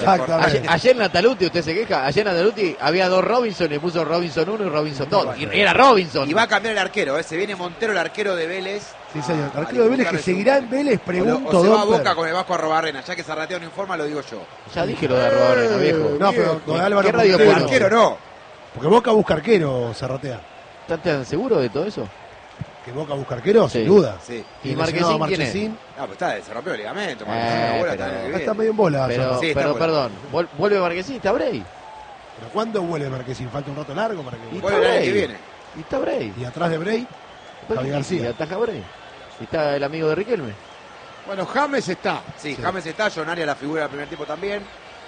Exactamente. Ayer en Nataluti, usted se queja, ayer en Nataluti había 2 Robinson y puso Robinson 1 y Robinson 2. Y era Robinson. Y va a cambiar el arquero, se viene Montero, el arquero de Vélez. Sí, señor. El arquero de Vélez que seguirá en Vélez, pregunto. O se va a Boca con el Vasco Arrobarrena, ya que Zarratea no informa, lo digo yo. Ya dije lo de Arrobarena, viejo. No, pero con Álvaro ¿Qué radio Montero. puso? Arquero no. Porque Boca busca arquero, Zarratea. ¿Están seguros de todo eso? Que Boca busca arquero, Sí. sin duda. Sí. ¿Y Marquesín quién es? No, pues se rompió el ligamento. pero- Está medio en bola. Pero, Sí, está pero bueno. perdón, ¿vuelve Marquesín? ¿Está Bray? ¿Pero cuándo vuelve Marquesín? Falta un rato largo para que Y Vuelve el año Bray. que viene. Y está Bray. Y atrás de Bray, Javi Y García. ataja Bray. Y está el amigo de Riquelme. Bueno, James está. Sí, Sí. James está, Jonaria la figura del primer tiempo también.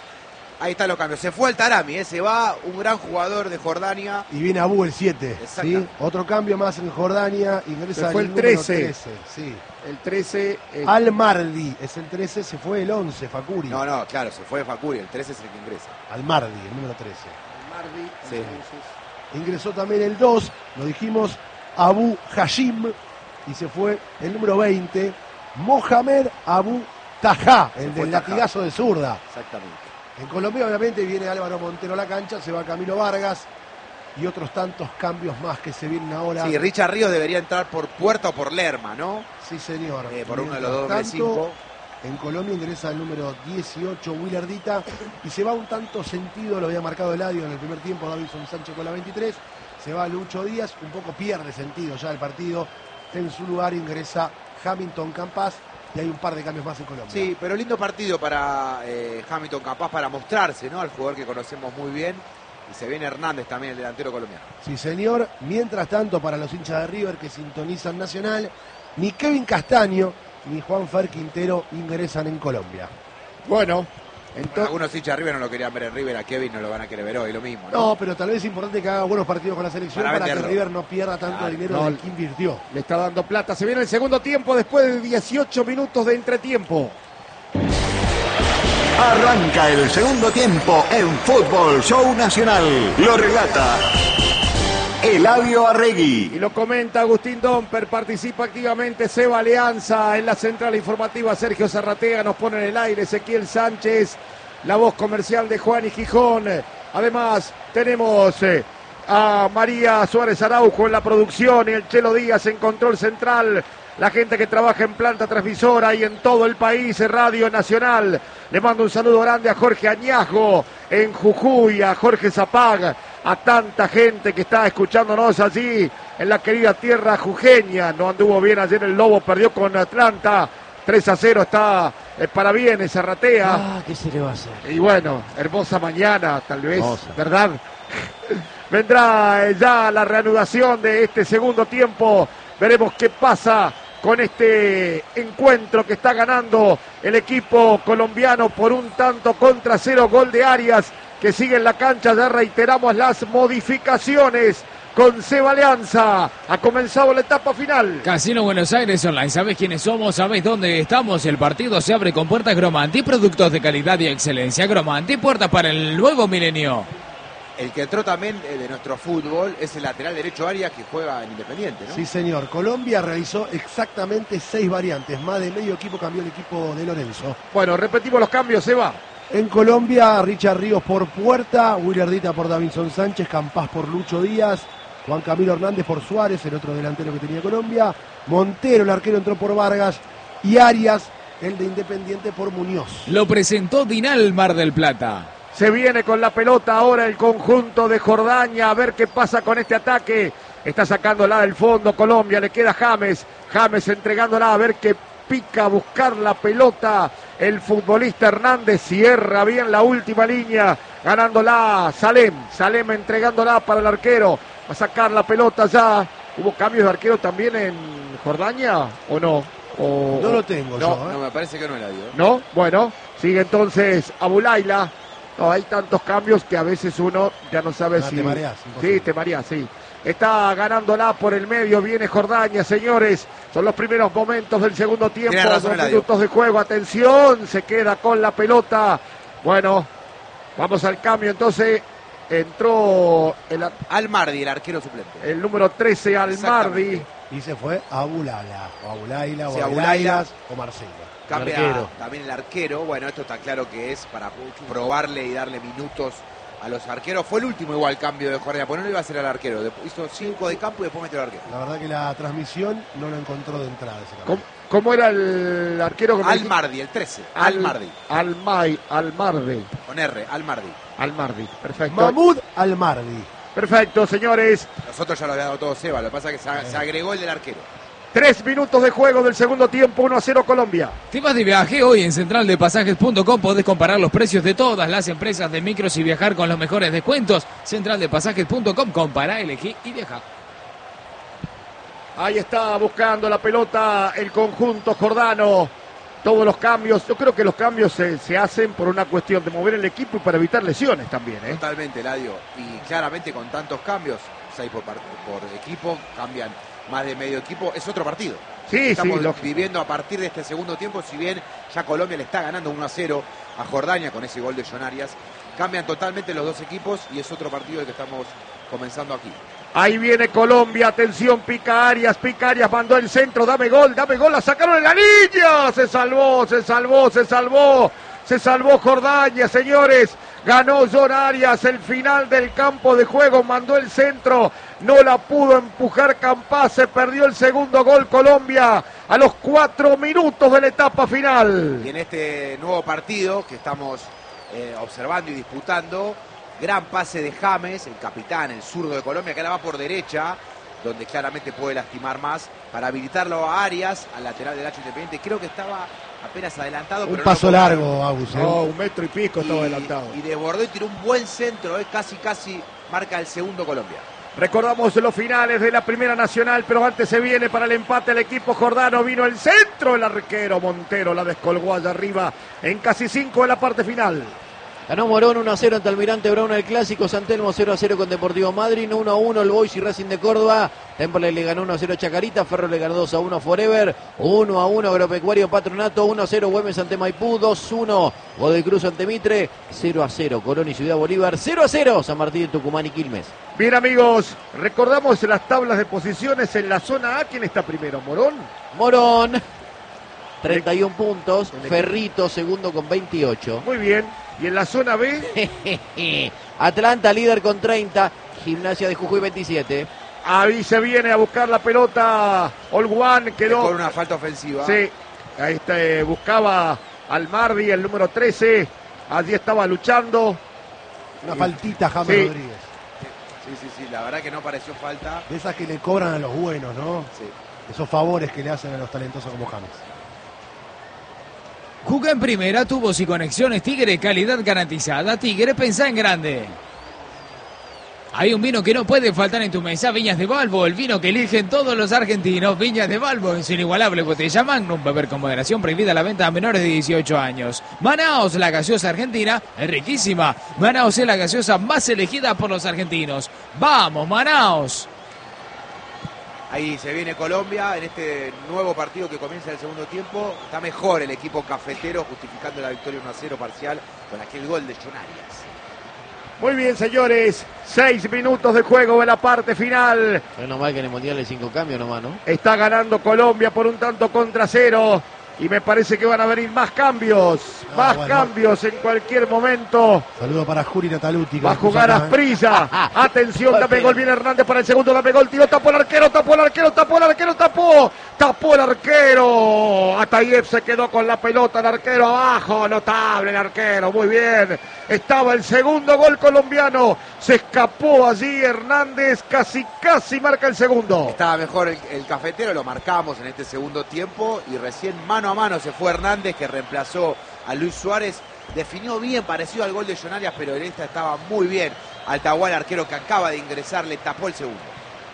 Ahí están los cambios. Se fue el Tarami, se va un gran jugador de Jordania. Y viene Abu el 7. Exacto. ¿sí? Otro cambio más en Jordania. Ingresa Se fue el el número 13. Sí. El 13. Al Mardi es el 13, se fue el 11, Fakuri. No, claro, se fue Facuri, el 13 es el que ingresa. Al Mardi, el número 13. Mardi, Sí. entonces. Ingresó también el 2, lo dijimos, Abu Hashim. Y se fue el número 20, Mohamed Abu Tajá, el fue del Tajá. latigazo de zurda. Exactamente. En Colombia obviamente viene Álvaro Montero a la cancha, se va Camilo Vargas y otros tantos cambios más que se vienen ahora. Sí, Richard Ríos debería entrar por Puerta o por Lerma, ¿no? Sí, señor. Por uno de los dos Mientras doble tanto, 5. en Colombia ingresa el número 18, Willardita, y se va un tanto sentido, lo había marcado Eladio en el primer tiempo, Davinson Sánchez con la 23, se va Lucho Díaz, un poco pierde sentido ya el partido, en su lugar ingresa Hamilton Campas, y hay un par de cambios más en Colombia. Sí, pero lindo partido para Hamilton, capaz para mostrarse, ¿no? Al jugador que conocemos muy bien. Y se viene Hernández también, el delantero colombiano. Sí, señor. Mientras tanto, para los hinchas de River que sintonizan Nacional, ni Kevin Castaño ni Juan Fer Quintero ingresan en Colombia. Bueno, Bueno, entonces. algunos hinchas de River no lo querían ver en River, a Kevin no lo van a querer ver hoy, lo mismo, ¿no? No, pero tal vez es importante que haga buenos partidos con la selección Para para que venderlo. River no pierda tanto Claro. dinero No, del que invirtió. Le está dando plata. Se viene el segundo tiempo después de 18 minutos de entretiempo. Arranca el segundo tiempo en Fútbol Show Nacional. Lo relata Eladio Y Arregui. lo comenta Agustín Domper, participa activamente Seba Alianza en la central informativa, Sergio Zarratea nos pone en el aire, Ezequiel Sánchez, la voz comercial de Juan y Gijón. Además tenemos a María Suárez Araujo en la producción y el Chelo Díaz en control central. La gente que trabaja en planta transmisora y en todo el país, Radio Nacional. Le mando un saludo grande a Jorge Añasgo en Jujuy, a Jorge Zapag, a tanta gente que está escuchándonos allí en la querida tierra jujeña. No anduvo bien ayer el Lobo, perdió con Atlanta. 3-0 está para bien Zarratea. ¿Qué se le va a hacer? Y bueno, hermosa mañana, tal vez, Hermosa. ¿verdad? Vendrá ya la reanudación de este segundo tiempo. Veremos qué pasa con este encuentro que está ganando el equipo colombiano por 1-0 gol de Arias, que sigue en la cancha. Ya reiteramos las modificaciones con Seba Alianza. Ha comenzado la etapa final. Casino Buenos Aires Online. ¿Sabés quiénes somos? ¿Sabés dónde estamos? El partido se abre con puertas Gromanti, productos de calidad y excelencia. Gromanti, puertas para el nuevo milenio. El que entró también de nuestro fútbol es el lateral derecho Arias, que juega en Independiente, ¿no? Sí, señor. Colombia realizó exactamente 6 variantes. Más de medio equipo cambió el equipo de Lorenzo. Bueno, repetimos los cambios, Seba. En Colombia, Richard Ríos por Puerta, Willardita por Davinson Sánchez, Campas por Lucho Díaz, Juan Camilo Hernández por Suárez, el otro delantero que tenía Colombia, Montero, el arquero, entró por Vargas, y Arias, el de Independiente, por Muñoz. Lo presentó Dinal Mar del Plata. Se viene con la pelota ahora el conjunto de Jordania. A ver qué pasa con este ataque. Está sacándola del fondo Colombia. Le queda James. James entregándola. A ver qué pica a buscar la pelota. El futbolista Hernández cierra bien la última línea. Ganándola Salem. Salem entregándola para el arquero. Va a sacar la pelota ya. ¿Hubo cambios de arquero también en Jordania o no? O, No lo tengo No, yo, ¿eh? no, me parece que no era Dio. ¿No? Bueno, sigue entonces Abulaila. No, hay tantos cambios que a veces uno ya no sabe si... Te mareás, imposible. Sí, te mareás, sí. Está ganándola por el medio, viene Jordania, señores. Son los primeros momentos del segundo tiempo, Tiene razón, 2 Eladio. minutos de juego. Atención, se queda con la pelota. Bueno, vamos al cambio. Entonces entró Almardi, el arquero suplente. el número 13, Almardi. Exactamente. Y se fue Abulaila, o Abulaila, o Sí, Abulailas, o Marcelo. cambia también el arquero. Bueno, esto está claro que es para probarle y darle minutos a los arqueros. Fue el último igual cambio de Jordania, porque no lo iba a hacer al arquero. Hizo 5 de campo y después metió al arquero. La verdad que la transmisión no lo encontró de entrada. ¿Cómo era el arquero? Al-Mardi, el 13. Al-Mardi. Al-Mardi. Con R, Al-Mardi. Al-Mardi, perfecto. Mahmoud Al-Mardi. Perfecto, señores. Nosotros ya lo había dado todo Seba, lo que pasa es que se agregó el del arquero. 3 minutos de juego del segundo tiempo, 1-0 Colombia. ¿Te vas de viaje? Hoy en centraldepasajes.com podés comparar los precios de todas las empresas de micros y viajar con los mejores descuentos. Centraldepasajes.com, compará, elegí y viaja. Ahí está buscando la pelota el conjunto jordano. Todos los cambios, yo creo que los cambios se hacen por una cuestión de mover el equipo y para evitar lesiones también. Totalmente, Eladio. Y claramente con tantos cambios, 6 por equipo, cambian más de medio equipo, es otro partido. Sí, estamos sí, viviendo a partir de este segundo tiempo, si bien ya Colombia le está ganando 1-0 a Jordania con ese gol de John Arias, cambian totalmente los dos equipos y es otro partido el que estamos comenzando aquí. Ahí viene Colombia, atención, pica Arias, mandó el centro, dame gol, la sacaron en la línea, se salvó Jordania, señores, ganó John Arias, el final del campo de juego, mandó el centro, no la pudo empujar Campás, se perdió el segundo gol Colombia a los 4 minutos de la etapa final. Y en este nuevo partido que estamos observando y disputando, gran pase de James, el capitán, el zurdo de Colombia, que ahora va por derecha, donde claramente puede lastimar más, para habilitarlo a Arias, al lateral del Hacho Independiente. Creo que estaba apenas adelantado. Un pero paso no largo, Agus. No, 1,5 metros estaba adelantado. Y desbordó y tiró un buen centro, casi marca el segundo Colombia. Recordamos los finales de la Primera Nacional, pero antes se viene para el empate el equipo jordano. Vino el centro, el arquero Montero la descolgó allá arriba en casi 5 de la parte final. Ganó Morón 1-0 ante Almirante Brown el clásico. San Telmo 0-0 con Deportivo Madryn. 1-1 el Boys y Racing de Córdoba. Temple le ganó 1-0 Chacarita. Ferro le ganó 2-1 Forever. 1-1 Agropecuario Patronato. 1-0 Güemes ante Maipú. 2-1 Godoy Cruz ante Mitre. 0-0 Colón y Ciudad Bolívar. 0-0 San Martín de Tucumán y Quilmes. Bien, amigos, recordamos las tablas de posiciones en la zona A. ¿Quién está primero? ¿Morón? Morón, 31 puntos. Ferrito segundo con 28. Muy bien. ¿Y en la zona B? Atlanta líder con 30. Gimnasia de Jujuy 27. Ahí se viene a buscar la pelota. Olguán quedó con una falta ofensiva. Sí, ahí buscaba al Mardi, el número 13. Allí estaba luchando. Una faltita James Rodríguez. Sí, la verdad que no pareció falta. De esas que le cobran a los buenos, ¿no? Sí. Esos favores que le hacen a los talentosos como James. Jugá en primera, tubos y conexiones Tigre, calidad garantizada. Tigre, pensá en grande. Hay un vino que no puede faltar en tu mesa, Viñas de Balbo, el vino que eligen todos los argentinos. Viñas de Balbo, en su inigualable botella Magnum, beber con moderación, prohibida la venta a menores de 18 años. Manaos, la gaseosa argentina, es riquísima. Manaos es la gaseosa más elegida por los argentinos. ¡Vamos, Manaos! Ahí se viene Colombia en este nuevo partido que comienza el segundo tiempo. Está mejor el equipo cafetero, justificando la victoria 1-0 parcial con aquel gol de John Arias. Muy bien, señores. 6 minutos de juego en la parte final. Menos mal que en el Mundial hay 5 cambios nomás, ¿no? Está ganando Colombia por un tanto contra 0. Y me parece que van a venir más cambios. Cambios en cualquier momento. Saludo para Juri Nataluti. Va a jugar Asprilla. Atención, dame gol. Viene Hernández para el segundo. Dame gol. Tiró, tapó el arquero. Tapó el arquero. Atayev se quedó con la pelota. El arquero abajo. Notable el arquero. Muy bien. Estaba el segundo gol colombiano. Se escapó allí Hernández. Casi marca el segundo. Estaba mejor el cafetero. Lo marcamos en este segundo tiempo. Y recién mano a mano se fue Hernández, que reemplazó a Luis Suárez. Definió bien, parecido al gol de John Arias, pero en esta estaba muy bien. Altahual, arquero que acaba de ingresar, le tapó el segundo.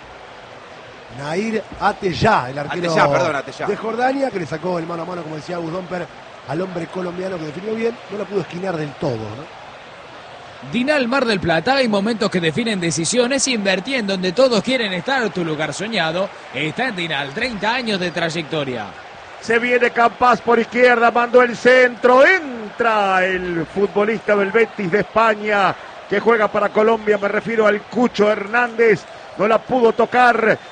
Nair Ateyá, el arquero Ateyá. de Jordania, que le sacó el mano a mano, como decía Agus Domper, al hombre colombiano, que definió bien. No la pudo esquinar del todo, ¿no? Dinal Mar del Plata, hay momentos que definen decisiones. Invertí en donde todos quieren estar. Tu lugar soñado está en Dinal, 30 años de trayectoria. Se viene Campás por izquierda, mandó el centro, entra el futbolista del Betis de España que juega para Colombia, me refiero al Cucho Hernández, no la pudo tocar,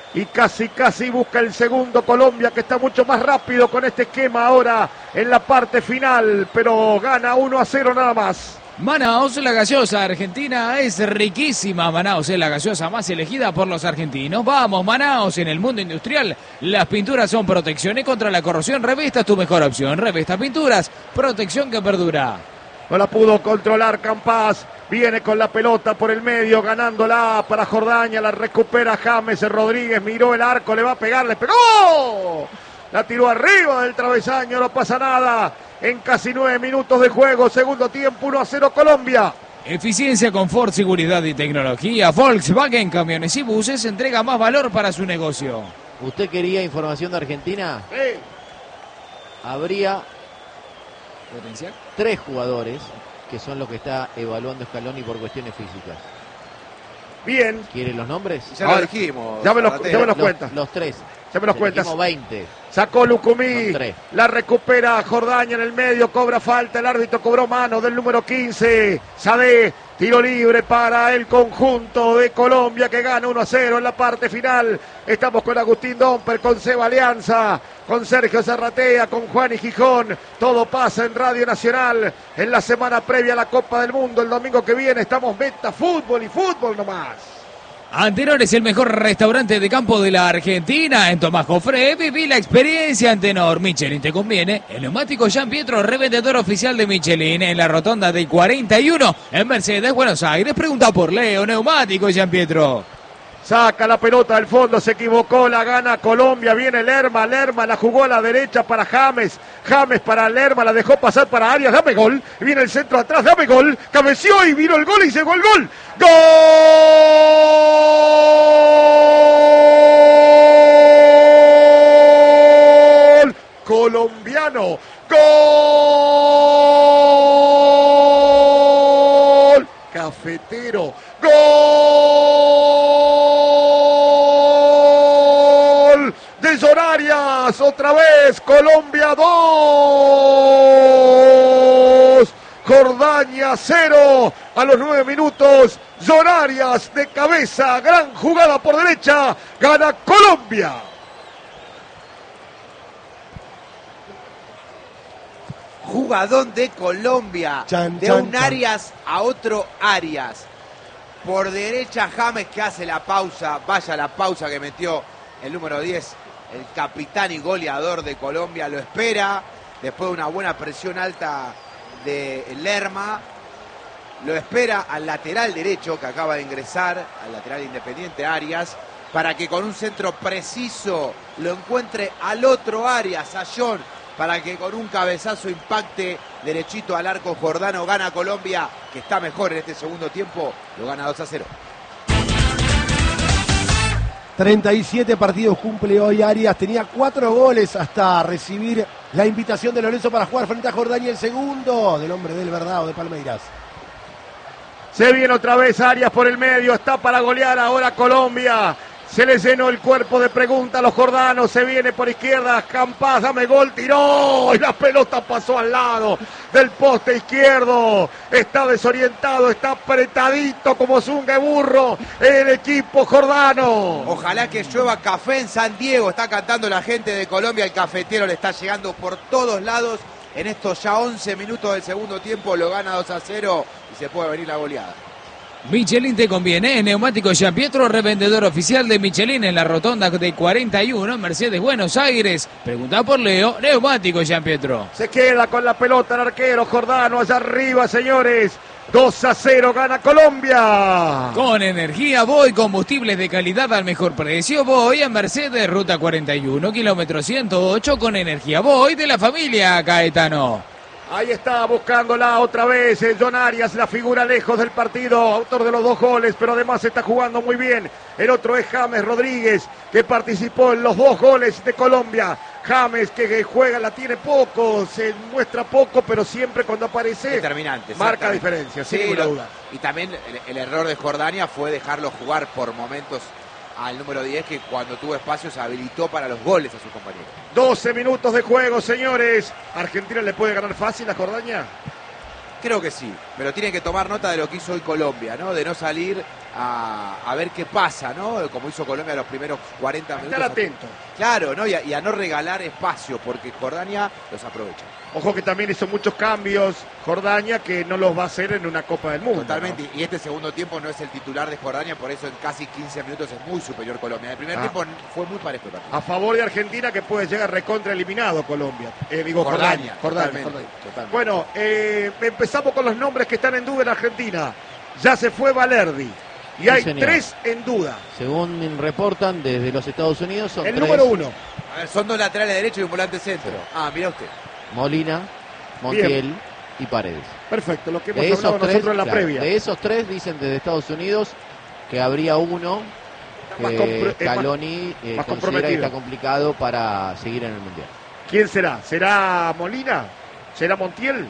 Y casi busca el segundo Colombia, que está mucho más rápido con este esquema ahora en la parte final, pero gana 1-0 nada más. Manaos, la gaseosa argentina es riquísima. Manaos es la gaseosa más elegida por los argentinos. Vamos, Manaos, en el mundo industrial las pinturas son protecciones contra la corrosión. Revesta es tu mejor opción. Revesta Pinturas, protección que perdura. No la pudo controlar Campas. Viene con la pelota por el medio, ganándola para Jordania. La recupera James Rodríguez. Miró el arco, le va a pegar, le pegó. La tiró arriba del travesaño, no pasa nada. En casi 9 minutos de juego, segundo tiempo, 1-0 Colombia. Eficiencia, confort, seguridad y tecnología. Volkswagen Camiones y Buses entrega más valor para su negocio. ¿Usted quería información de Argentina? Sí. Habría Potencial. 3 jugadores que son los que está evaluando Scaloni por cuestiones físicas. Bien. ¿Quiere los nombres? Ya lo dijimos. Ya me los Zarratea. cuentas. Los 3. Ya me los cuentas. Dijimos 20. Sacó Lucumí, Son 3. la recupera Jordania en el medio, cobra falta, el árbitro cobró mano del número 15, Sadé, tiro libre para el conjunto de Colombia que gana 1-0 en la parte final. Estamos con Agustín Domper, con Seba Alianza, con Sergio Zarratea, con Juan y Gijón. Todo pasa en Radio Nacional en la semana previa a la Copa del Mundo. El domingo que viene estamos Meta Fútbol y fútbol nomás. Antenor es el mejor restaurante de campo de la Argentina. En Tomás Jofré viví la experiencia Antenor. Michelin te conviene. El neumático Jean Pietro, revendedor oficial de Michelin en la rotonda del 41 en Mercedes, Buenos Aires. Pregunta por Leo, neumático Jean Pietro. Saca la pelota del fondo, se equivocó, la gana Colombia, viene Lerma, la jugó a la derecha para James para Lerma, la dejó pasar para Arias, dame gol, viene el centro atrás, dame gol, cabeció y vino el gol y llegó el gol, ¡gol! Colombiano, ¡gol! Cafetero, ¡gol! De Zonarias, otra vez, Colombia 2, Jordania 0, a los 9 minutos, Zonarias de cabeza, gran jugada por derecha, gana Colombia. Jugadón de Colombia, de un Arias a otro Arias. Por derecha James que hace la pausa, vaya la pausa que metió el número 10, el capitán y goleador de Colombia, lo espera, después de una buena presión alta de Lerma, lo espera al lateral derecho que acaba de ingresar, al lateral independiente Arias, para que con un centro preciso lo encuentre al otro Arias, a John, para que con un cabezazo impacte derechito al arco jordano. Gana Colombia, que está mejor en este segundo tiempo, lo gana 2-0. 37 partidos cumple hoy Arias, tenía 4 goles hasta recibir la invitación de Lorenzo para jugar frente a Jordania, el segundo del hombre del Verdado de Palmeiras. Se viene otra vez Arias por el medio, está para golear ahora Colombia. Se le llenó el cuerpo de preguntas a los jordanos, se viene por izquierda, Campas, dame gol, tiró y la pelota pasó al lado del poste izquierdo. Está desorientado, está apretadito como zunga de burro el equipo jordano. Ojalá que llueva café en San Diego, está cantando la gente de Colombia, el cafetero le está llegando por todos lados. En estos ya 11 minutos del segundo tiempo lo gana 2-0 y se puede venir la goleada. Michelin te conviene, neumático Jean Pietro, revendedor oficial de Michelin en la rotonda de 41 en Mercedes, Buenos Aires. Pregunta por Leo, neumático Jean Pietro. Se queda con la pelota el arquero jordano allá arriba, señores. 2-0 gana Colombia. Con energía Voy, combustibles de calidad al mejor precio. Voy a Mercedes, ruta 41, kilómetro 108, con energía Voy de la familia Caetano. Ahí está buscándola otra vez John Arias, la figura lejos del partido, autor de los 2 goles, pero además está jugando muy bien. El otro es James Rodríguez, que participó en los 2 goles de Colombia. James que juega, la tiene poco, se muestra poco, pero siempre cuando aparece determinante, marca diferencia, sin ninguna duda. Y también el error de Jordania fue dejarlo jugar por momentos al número 10, que cuando tuvo espacio se habilitó para los goles a sus compañeros. 12 minutos de juego, señores. ¿Argentina le puede ganar fácil a Jordania? Creo que sí, pero tienen que tomar nota de lo que hizo hoy Colombia, ¿no? De no salir a ver qué pasa, ¿no? Como hizo Colombia los primeros 40 minutos. Estar atento. Claro, ¿no? Y a no regalar espacio, porque Jordania los aprovecha. Ojo que también hizo muchos cambios Jordania que no los va a hacer en una Copa del Mundo. Totalmente, ¿no? y este segundo tiempo no es el titular de Jordania, por eso en casi 15 minutos es muy superior Colombia. En el primer tiempo fue muy parejo el partido. A favor de Argentina, que puede llegar recontra eliminado Colombia. Jordania. Bueno, empezamos con los nombres que están en duda en Argentina. Ya se fue Valerdi. Y Sí, hay señor. 3 en duda. Según reportan desde los Estados Unidos, son El 3. número 1. A ver, son 2 laterales derechos y un volante centro. Ah, mira usted. Molina, Montiel y Paredes. Perfecto, lo que hemos De hablado esos 3, nosotros en la claro, previa. de esos 3 dicen desde Estados Unidos que habría uno Más que más Scaloni considera que comprometido. está complicado para seguir en el Mundial. ¿Quién será? ¿Será Molina? ¿Será Montiel?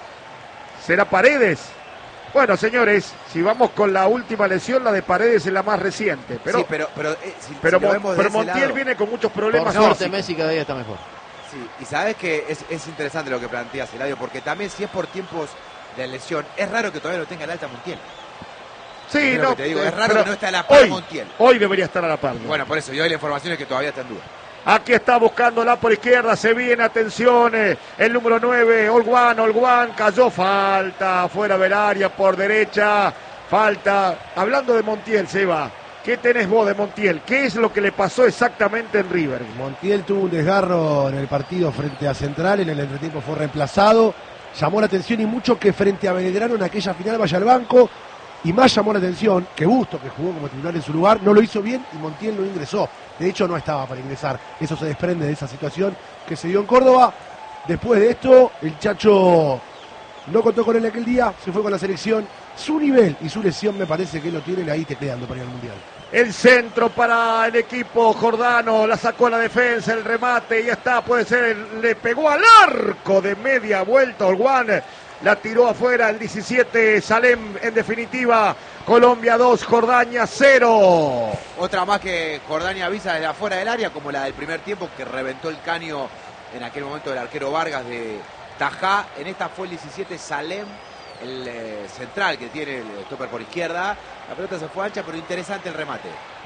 ¿Será Paredes? Bueno, señores, si vamos con la última lesión, la de Paredes es la más reciente. Pero, sí, pero si pero, lo vemos de pero ese Montiel lado- viene con muchos Por problemas. suerte físicos. Messi cada día está mejor. Sí, y sabes que es interesante lo que planteas, Eladio, porque también si es por tiempos de lesión, es raro que todavía lo tenga el alta Montiel. Sí, Es lo no, que te digo, es raro pero que no esté a la par hoy, Montiel. Hoy debería estar a la par. Bueno, por eso, y hoy la información es que todavía está en duda. Aquí está buscándola por izquierda, se viene, atención, el número 9, Olguán, cayó, falta, fuera del área, por derecha, falta. Hablando de Montiel, Seba, ¿qué tenés vos de Montiel? ¿Qué es lo que le pasó exactamente en River? Montiel tuvo un desgarro en el partido frente a Central, en el entretiempo fue reemplazado. Llamó la atención y mucho que frente a Belgrano en aquella final vaya al banco. Y más llamó la atención que Busto, que jugó como titular en su lugar, no lo hizo bien y Montiel no ingresó. De hecho, no estaba para ingresar. Eso se desprende de esa situación que se dio en Córdoba. Después de esto, el Chacho no contó con él aquel día, se fue con la selección. Su nivel y su lesión me parece que lo tienen ahí tecleando para ir al Mundial. El centro para el equipo jordano, la sacó a la defensa, el remate, y ya está, puede ser, le pegó al arco de media vuelta Olguán, la tiró afuera el 17, Salem, en definitiva, Colombia 2, Jordania 0. Otra más que Jordania avisa desde afuera del área, como la del primer tiempo, que reventó el caño en aquel momento del arquero Vargas de Tajá. En esta fue el 17, Salem, el central que tiene el stopper por izquierda. La pelota se fue ancha, pero interesante el remate.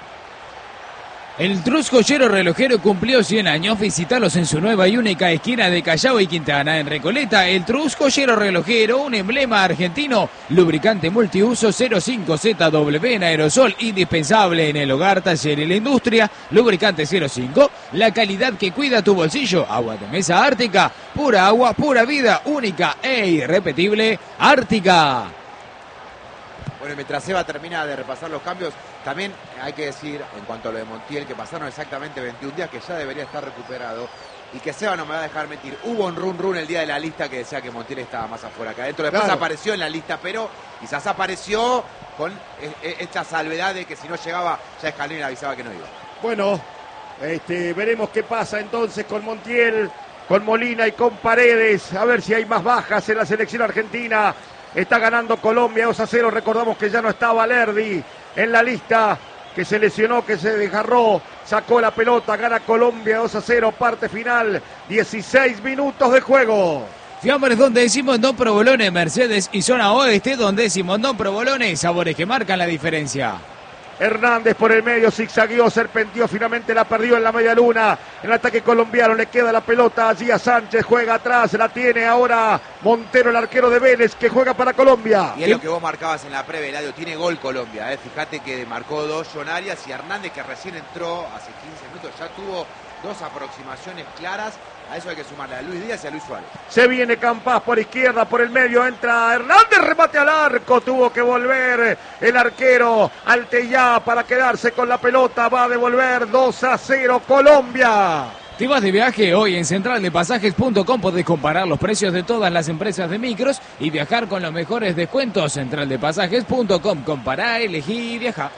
El Trus Joyero Relojero cumplió 100 años. Visítalos en su nueva y única esquina de Callao y Quintana. En Recoleta, el Trus Joyero Relojero, un emblema argentino. Lubricante multiuso 05ZW en aerosol, indispensable en el hogar, taller y la industria. Lubricante 05, la calidad que cuida tu bolsillo. Agua de mesa Ártica, pura agua, pura vida, única e irrepetible. Ártica. Bueno, y mientras Seba termina de repasar los cambios, también hay que decir, en cuanto a lo de Montiel, que pasaron exactamente 21 días, que ya debería estar recuperado, y que Seba no me va a dejar mentir. Hubo un run el día de la lista que decía que Montiel estaba más afuera que adentro. Después Claro. apareció en la lista, pero quizás apareció con esta salvedad de que si no llegaba, ya Scaloni le avisaba que no iba. Bueno, veremos qué pasa entonces con Montiel, con Molina y con Paredes, a ver si hay más bajas en la selección argentina. Está ganando Colombia 2-0, recordamos que ya no está Valerdi en la lista, que se lesionó, que se desgarró, sacó la pelota, gana Colombia 2-0, parte final, 16 minutos de juego. Fiambres donde Simondón Provolone, Mercedes y zona oeste donde Simondón Provolone, sabores que marcan la diferencia. Hernández por el medio, zigzagueó, serpenteó, finalmente la perdió en la media luna. En el ataque colombiano le queda la pelota allí a Sánchez, juega atrás, la tiene ahora Montero, el arquero de Vélez, que juega para Colombia. Y es lo que vos marcabas en la previa, Eladio, tiene gol Colombia. Fíjate que marcó 2 John Arias y Hernández, que recién entró hace 15 minutos, ya tuvo 2 aproximaciones claras. A eso hay que sumarle a Luis Díaz y a Luis Suárez. Se viene Campas por izquierda, por el medio entra Hernández, remate al arco, tuvo que volver el arquero Alteyá para quedarse con la pelota, va a devolver 2-0 Colombia. ¿Te vas de viaje? Hoy en centraldepasajes.com podés comparar los precios de todas las empresas de micros y viajar con los mejores descuentos. Centraldepasajes.com, compará, elegí y viajá.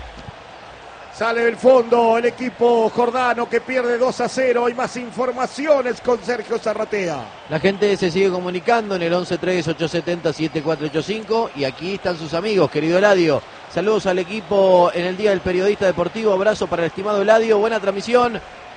Sale del fondo el equipo jordano que pierde 2-0. Hay más informaciones con Sergio Zarratea. La gente se sigue comunicando en el 11-3-870-7485 y aquí están sus amigos, querido Eladio. Saludos al equipo en el Día del Periodista Deportivo, abrazo para el estimado Eladio, buena transmisión.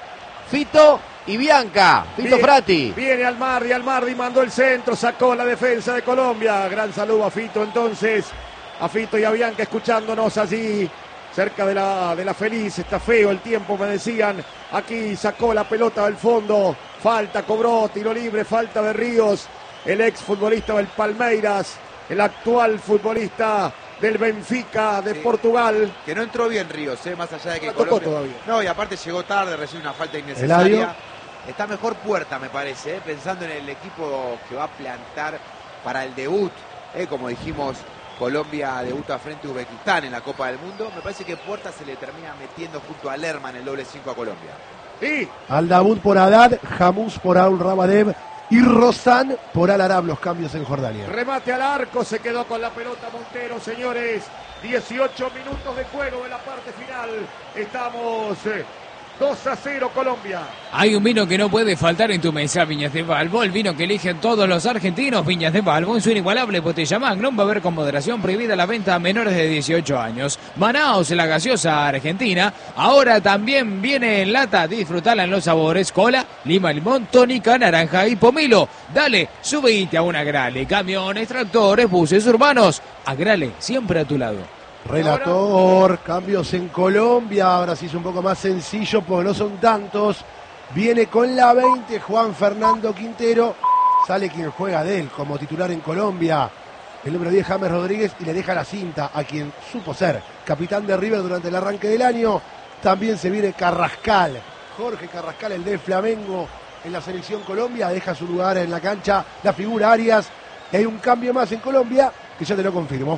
Fito y Bianca. Fito Frati. Viene Almardi mandó el centro, sacó la defensa de Colombia. Gran saludo a Fito entonces, a Fito y a Bianca escuchándonos allí cerca de la Feliz. Está feo el tiempo, me decían. Aquí sacó la pelota del fondo, falta, cobró, tiro libre, falta de Ríos, el ex futbolista del Palmeiras, el actual futbolista del Benfica de Portugal. Que no entró bien Ríos, más allá de que tocó Colombia... todavía. No, y aparte llegó tarde, recibe una falta innecesaria. Eladio. Está mejor Puerta, me parece, pensando en el equipo que va a plantar para el debut. Como dijimos, Colombia debuta frente a Uzbekistán en la Copa del Mundo. Me parece que Puerta se le termina metiendo junto a Lerma en el doble 5 a Colombia. Sí. Al-Daoud por Haddad, Jamús por Aul Rabadev y Rozan por Al-Arab, los cambios en Jordania. Remate al arco, se quedó con la pelota Montero, señores. 18 minutos de juego de la parte final. Estamos 2-0 Colombia. Hay un vino que no puede faltar en tu mesa, Viñas de Balbo, el vino que eligen todos los argentinos. Viñas de Balbo en su inigualable botella Magnum. Beber con moderación, prohibida la venta a menores de 18 años. Manaos, la gaseosa argentina, ahora también viene en lata. Disfrutala en los sabores: cola, lima, limón, tónica, naranja y pomelo. Dale, subite a una Agrale. Camiones, tractores, buses urbanos. Agrale, siempre a tu lado. Relator, cambios en Colombia, ahora sí es un poco más sencillo porque no son tantos. Viene con la 20 Juan Fernando Quintero, sale quien juega de él como titular en Colombia, el número 10 James Rodríguez, y le deja la cinta a quien supo ser capitán de River durante el arranque del año. También se viene Carrascal, Jorge Carrascal, el de Flamengo en la selección Colombia, deja su lugar en la cancha la figura Arias, y hay un cambio más en Colombia que ya te lo confirmo.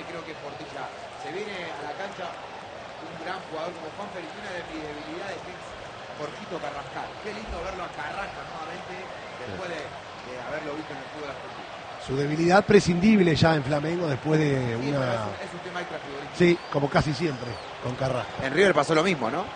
Carrascal. Qué lindo verlo a Carrascal nuevamente después de haberlo visto en el fútbol argentino. Su debilidad prescindible ya en Flamengo después de sí, una... Es un tema extrafutbolístico. Sí, como casi siempre con Carrascal. En River pasó lo mismo, ¿no?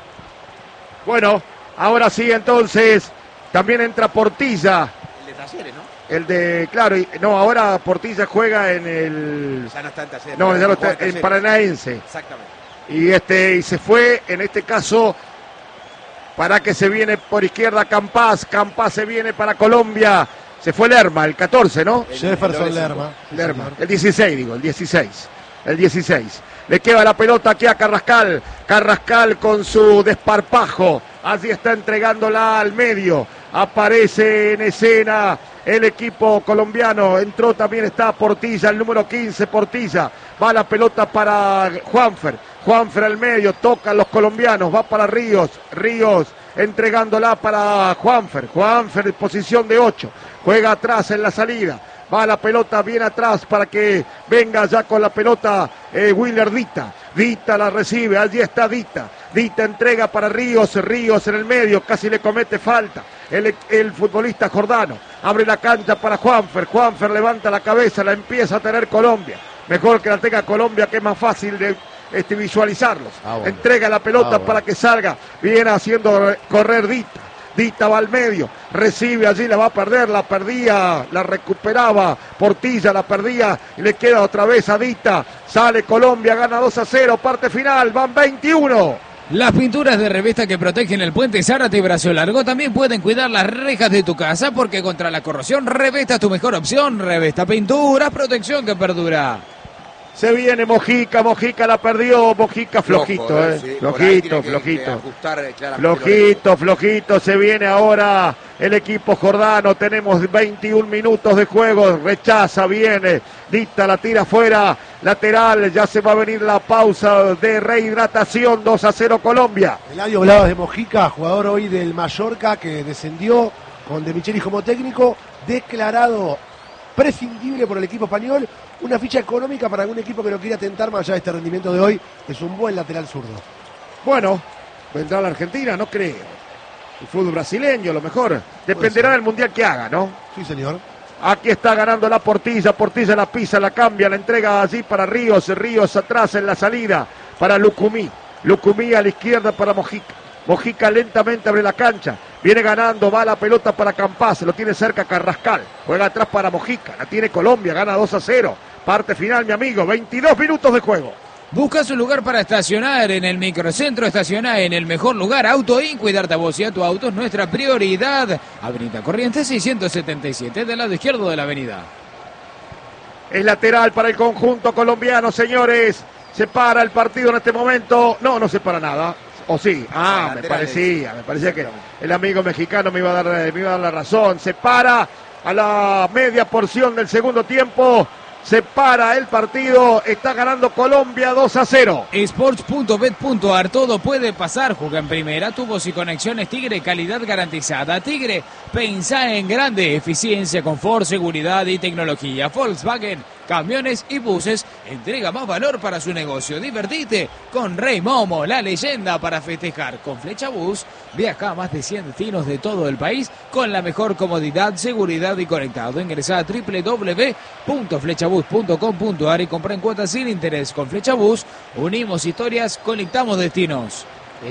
Bueno, ahora sí entonces, también entra Portilla. El de Talleres, ¿no? El de, claro, no, ahora Portilla juega en el... Ya no está en Talleres. No, ya no está en Paranaense. Exactamente. Y se fue, en este caso... Para que se viene por izquierda Campas se viene para Colombia. Se fue Lerma, el 14, ¿no? Jefferson Lerma. Lerma, el 16, digo, el 16. El 16. Le queda la pelota aquí a Carrascal. Carrascal con su desparpajo. Allí está entregándola al medio. Aparece en escena el equipo colombiano. Entró también, está Portilla, el número 15, Portilla. Va la pelota para Juanfer. Juanfer al medio, tocan los colombianos, va para Ríos, entregándola para Juanfer en posición de 8, juega atrás en la salida, va la pelota bien atrás para que venga ya con la pelota Willer Dita la recibe, allí está Dita entrega para Ríos en el medio, casi le comete falta el futbolista Jordano, abre la cancha para Juanfer levanta la cabeza, la empieza a tener Colombia, mejor que la tenga Colombia, que es más fácil de visualizarlos. Bueno. Entrega la pelota para que salga, viene haciendo correr Dita va al medio, recibe allí, la va a perder, la perdía, la recuperaba Portilla, la perdía y le queda otra vez a Dita, sale Colombia, gana 2-0, parte final, van 21. Las pinturas de Revesta que protegen el puente Zárate y Brazo Largo también pueden cuidar las rejas de tu casa, porque contra la corrosión Revesta es tu mejor opción. Revesta Pinturas, protección que perdura. Se viene Mojica la perdió, Mojica flojito, sí, flojito. Flojito, se viene ahora el equipo jordano, tenemos 21 minutos de juego, rechaza, viene, Dita la tira afuera, lateral, ya se va a venir la pausa de rehidratación, 2-0 Colombia. Eladio, hablabas de Mojica, jugador hoy del Mallorca que descendió con De Michelis como técnico, declarado prescindible por el equipo español, una ficha económica para algún equipo que no quiera tentar más allá de este rendimiento de hoy, es un buen lateral zurdo. Bueno, vendrá a la Argentina, no creo. El fútbol brasileño, lo mejor. Dependerá del mundial que haga, ¿no? Sí, señor. Aquí está ganando la Portilla la pisa, la cambia, la entrega allí para Ríos atrás en la salida, para Lucumí a la izquierda para Mojica lentamente abre la cancha, viene ganando, va la pelota para Campas, lo tiene cerca Carrascal, juega atrás para Mojica, la tiene Colombia, gana 2-0, parte final mi amigo, 22 minutos de juego. Busca su lugar para estacionar en el microcentro, estaciona en el mejor lugar. Autoin, cuidarte a vos y a tu auto es nuestra prioridad. Avenida Corrientes 677, del lado izquierdo de la avenida. Es lateral para el conjunto colombiano, señores. Se para el partido en este momento. No se para nada. ¿O sí? Me parecía que el amigo mexicano me iba a dar la razón. Se para a la media porción del segundo tiempo. Se para el partido, está ganando Colombia 2-0. Sports.bet.ar, todo puede pasar, juega en primera, tubos y conexiones Tigre, calidad garantizada. Tigre, pensá en grande, eficiencia, confort, seguridad y tecnología. Volkswagen, camiones y buses, entrega más valor para su negocio. Divertite con Rey Momo, la leyenda para festejar. Con Flecha Bus, viaja a más de 100 destinos de todo el país con la mejor comodidad, seguridad y conectado. Ingresa a www.flechabus.com.ar y compra en cuotas sin interés. Con Flecha Bus, unimos historias, conectamos destinos.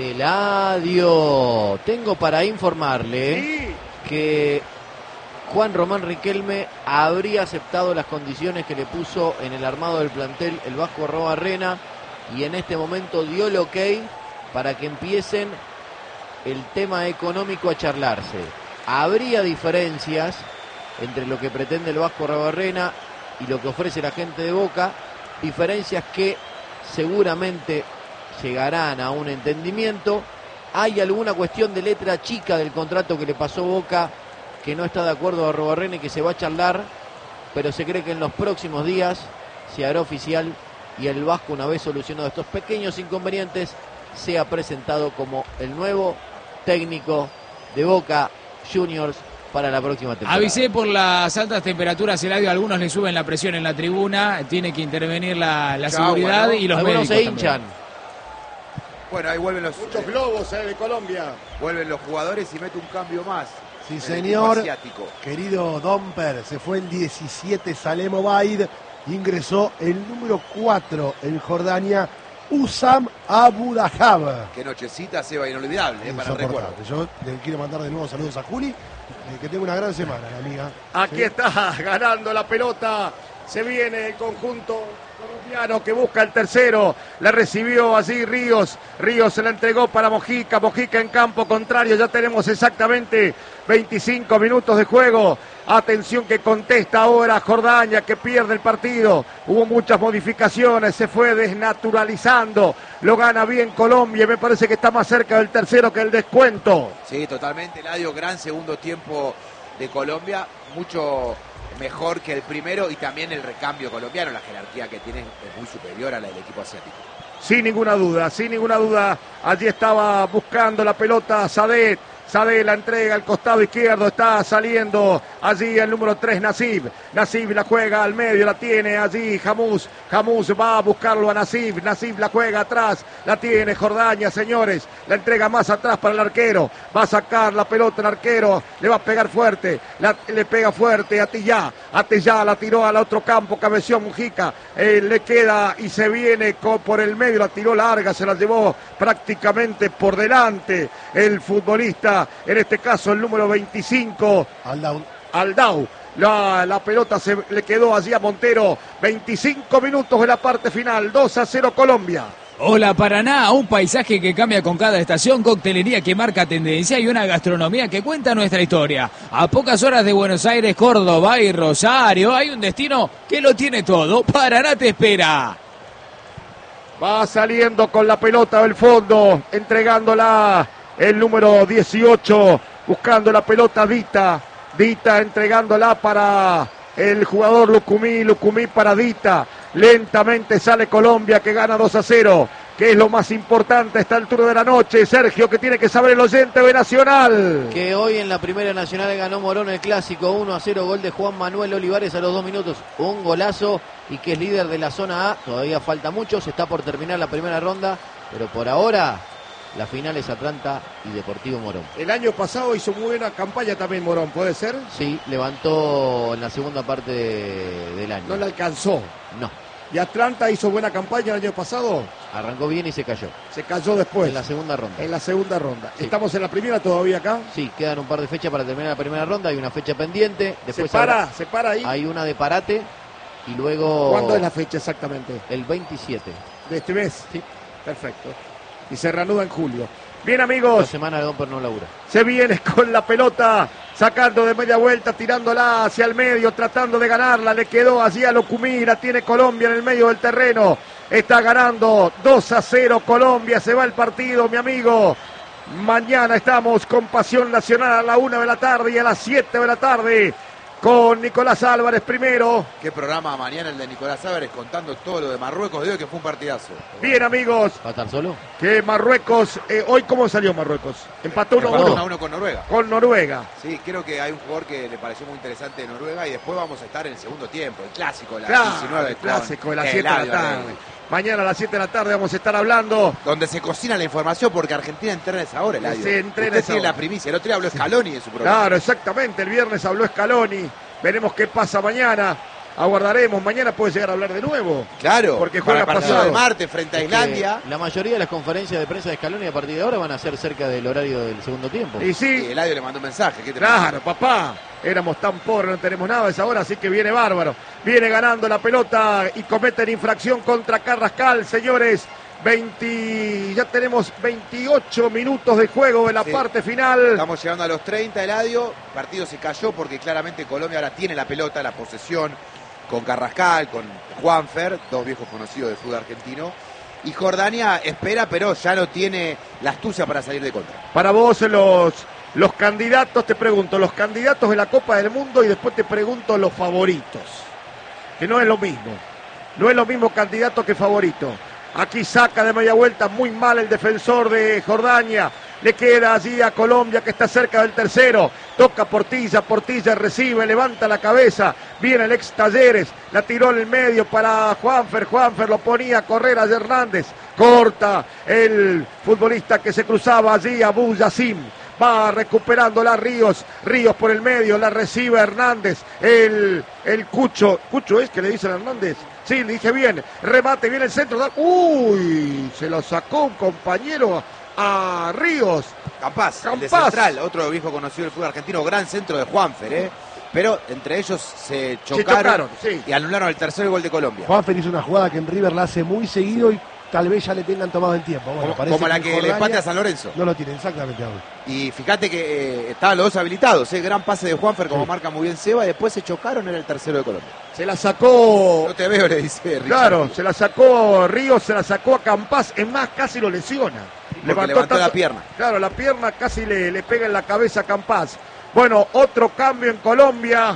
Eladio, tengo para informarle que Juan Román Riquelme habría aceptado las condiciones que le puso en el armado del plantel el Vasco Arrobarrena y en este momento dio el ok para que empiecen el tema económico a charlarse. Habría diferencias entre lo que pretende el Vasco Arrobarrena y lo que ofrece la gente de Boca, diferencias que seguramente llegarán a un entendimiento. Hay alguna cuestión de letra chica del contrato que le pasó Boca que no está de acuerdo a Arrobarrena y que se va a charlar, pero se cree que en los próximos días se hará oficial y el Vasco, una vez solucionado estos pequeños inconvenientes, sea presentado como el nuevo técnico de Boca Juniors para la próxima temporada. Avisé por las altas temperaturas, Eladio, a algunos le suben la presión en la tribuna, tiene que intervenir la seguridad, ¿no? Y los algunos médicos se hinchan. También. Bueno, ahí vuelven los... Muchos globos de Colombia. Vuelven los jugadores y mete un cambio más. Sí, señor. Querido Domper, se fue el 17 Salem Obaid, ingresó el número 4 en Jordania, Usam Abu Dahab. Qué nochecita, Seba, inolvidable, para el recuerdo. Yo le quiero mandar de nuevo saludos a Juli, que tenga una gran semana, la amiga. Aquí está, ganando la pelota. Se viene el conjunto colombiano que busca el tercero. La recibió allí Ríos. Ríos se la entregó para Mojica. Mojica en campo contrario. Ya tenemos exactamente 25 minutos de juego. Atención que contesta ahora Jordania, que pierde el partido. Hubo muchas modificaciones. Se fue desnaturalizando. Lo gana bien Colombia. Me parece que está más cerca del tercero que el descuento. Sí, totalmente, Eladio. Gran segundo tiempo de Colombia. Mucho mejor que el primero y también el recambio colombiano, la jerarquía que tiene es muy superior a la del equipo asiático. Sin ninguna duda, allí estaba buscando la pelota Sadet. Sadet la entrega al costado izquierdo, está saliendo allí el número 3 Nasib. Nasib la juega al medio, la tiene allí Jamús. Jamús va a buscarlo a Nasib. Nasib la juega atrás, la tiene Jordania, señores. La entrega más atrás para el arquero. Va a sacar la pelota el arquero, le va a pegar fuerte. Le pega fuerte a Atillá. Atillá la tiró al otro campo, cabeció Mujica. Le queda y se viene por el medio, la tiró larga, se la llevó prácticamente por delante el futbolista. En este caso el número 25 Aldau. La pelota se le quedó allí a Montero. 25 minutos de la parte final. 2-0 Colombia. Hola Paraná, un paisaje que cambia con cada estación, coctelería que marca tendencia y una gastronomía que cuenta nuestra historia. A pocas horas de Buenos Aires, Córdoba y Rosario hay un destino que lo tiene todo. Paraná te espera. Va saliendo con la pelota del fondo, entregándola el número 18, buscando la pelota Dita entregándola para el jugador Lucumí para Dita. Lentamente sale Colombia, que gana 2-0, que es lo más importante a esta altura de la noche. Sergio, que tiene que saber el oyente de Nacional. Que hoy en la Primera Nacional ganó Morón el clásico 1-0, gol de Juan Manuel Olivares a los 2 minutos, un golazo, y que es líder de la zona A. Todavía falta mucho, se está por terminar la primera ronda, pero por ahora la final es Atlanta y Deportivo Morón. El año pasado hizo muy buena campaña también Morón, ¿puede ser? Sí, levantó en la segunda parte del año. No le alcanzó. No. ¿Y Atlanta hizo buena campaña el año pasado? Arrancó bien y se cayó. Se cayó después. En la segunda ronda. En la segunda ronda. Sí. ¿Estamos en la primera todavía acá? Sí, quedan un par de fechas para terminar la primera ronda. Hay una fecha pendiente. Después se para ahí. Hay una de parate y luego... ¿Cuándo es la fecha exactamente? El 27. ¿De este mes? Sí. Perfecto. Y se reanuda en julio. Bien, amigos. La semana de Domper no labura. Se viene con la pelota, sacando de media vuelta, tirándola hacia el medio, tratando de ganarla. Le quedó allí a Locumira, tiene Colombia en el medio del terreno. Está ganando 2-0 Colombia, se va el partido, mi amigo. Mañana estamos con Pasión Nacional a la 1 de la tarde y a las 7 de la tarde con Nicolás Álvarez primero. Qué programa mañana el de Nicolás Álvarez contando todo lo de Marruecos de hoy, que fue un partidazo. Bien, amigos. ¿Va a estar solo? Que Marruecos, hoy ¿cómo salió Marruecos? Empató 1-1 con Noruega. Con Noruega. Sí, creo que hay un jugador que le pareció muy interesante de Noruega y después vamos a estar en el segundo tiempo, el clásico de las 19. El clásico de las con 7 de la Eladio tarde. Rey. Mañana a las 7 de la tarde vamos a estar hablando. Donde se cocina la información porque Argentina entrena esa hora, Eladio. Se entrena Usted esa tiene hora. la primicia. El otro día habló Scaloni en su programa. Claro, exactamente. El viernes habló Scaloni. Veremos qué pasa mañana. Aguardaremos. Mañana puede llegar a hablar de nuevo. Claro, Porque juega para el partido pasado. de martes frente a Es que Islandia. la mayoría de las conferencias de prensa de Scaloni a partir de ahora van a ser cerca del horario del segundo tiempo. Y Y sí, Eladio le mandó un mensaje. ¿Qué te claro, papá. Éramos tan pobres, no tenemos nada a esa hora, así que viene bárbaro. Viene ganando la pelota y cometen infracción contra Carrascal, señores. Ya tenemos 28 minutos de juego en la Sí. parte final. Estamos llegando a los 30, Eladio. El partido se cayó porque claramente Colombia ahora tiene la pelota, la posesión con Carrascal, con Juanfer, dos viejos conocidos del fútbol argentino. Y Jordania espera, pero ya no tiene la astucia para salir de contra. Para vos los candidatos, te pregunto, los candidatos de la Copa del Mundo y después te pregunto los favoritos. Que no es lo mismo. No es lo mismo candidato que favorito. Aquí saca de media vuelta muy mal el defensor de Jordania. Le queda allí a Colombia que está cerca del tercero. Toca Portilla, Portilla recibe, levanta la cabeza. Viene el ex Talleres, la tiró en el medio para Juanfer. Juanfer lo ponía a correr a Hernández. Corta el futbolista que se cruzaba allí, Abu Yassim. Va recuperándola Ríos. Ríos por el medio, la recibe Hernández. El Cucho. ¿Cucho es que le dicen a Hernández? Sí, le dije bien. Remate, viene el centro. Uy, se lo sacó un compañero a Ríos. Campás, el de Campás. Central, otro viejo conocido del fútbol argentino, gran centro de Juanfer, pero entre ellos se chocaron, sí. y anularon el tercer gol de Colombia. Juanfer hizo una jugada que en River la hace muy seguido y tal vez ya le tengan tomado el tiempo. Bueno, parece como la en que le Jordania empate a San Lorenzo. No lo tiene, exactamente. Raúl. Y fíjate que estaban los dos habilitados, gran pase de Juanfer, como marca muy bien Seba, y después se chocaron, era el tercero de Colombia. Se la sacó. No te veo, le dice Richard. Claro, se la sacó Ríos, se la sacó a Campás. Es más, casi lo lesiona. Porque levantó la pierna. Claro, la pierna casi le pega en la cabeza a Campás. Bueno, otro cambio en Colombia.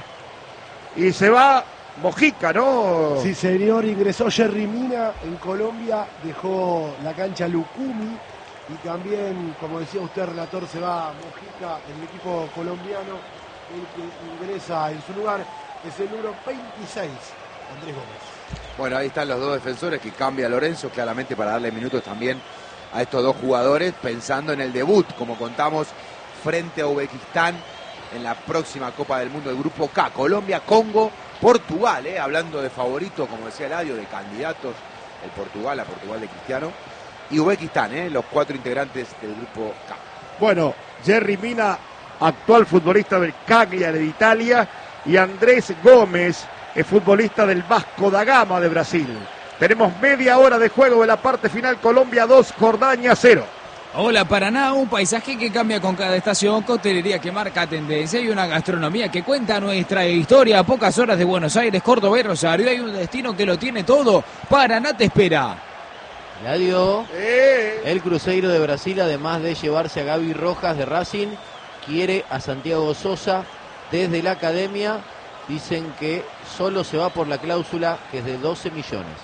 Y se va Mojica, ¿no? Sí, señor, ingresó Jerry Mina en Colombia, dejó la cancha Lucumi y también, como decía usted, relator, se va Mojica en el equipo colombiano. El que ingresa en su lugar es el número 26, Andrés Gómez. Bueno, ahí están los dos defensores que cambia Lorenzo, claramente para darle minutos también a estos dos jugadores, pensando en el debut, como contamos, frente a Uzbekistán en la próxima Copa del Mundo del Grupo K. Colombia, Congo, Portugal, hablando de favoritos, como decía Eladio, de candidatos, la Portugal de Cristiano, y Uzbekistán, los cuatro integrantes del Grupo K. Bueno, Jerry Mina, actual futbolista del Cagliari de Italia, y Andrés Gómez, futbolista del Vasco da Gama de Brasil. Tenemos media hora de juego de la parte final, Colombia 2, Jordania 0. Hola Paraná, un paisaje que cambia con cada estación, coctelería que marca tendencia y una gastronomía que cuenta nuestra historia. A pocas horas de Buenos Aires, Córdoba y Rosario hay un destino que lo tiene todo. Paraná te espera. Eladio, el Cruzeiro de Brasil, además de llevarse a Gaby Rojas de Racing, quiere a Santiago Sosa desde la academia. Dicen que solo se va por la cláusula que es de 12 millones.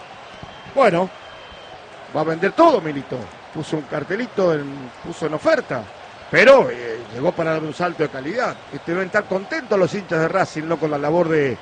Bueno, va a vender todo, Milito. Puso un cartelito, puso en oferta. Pero llegó para dar un salto de calidad. Deben estar contentos los hinchas de Racing, ¿no? Con la labor de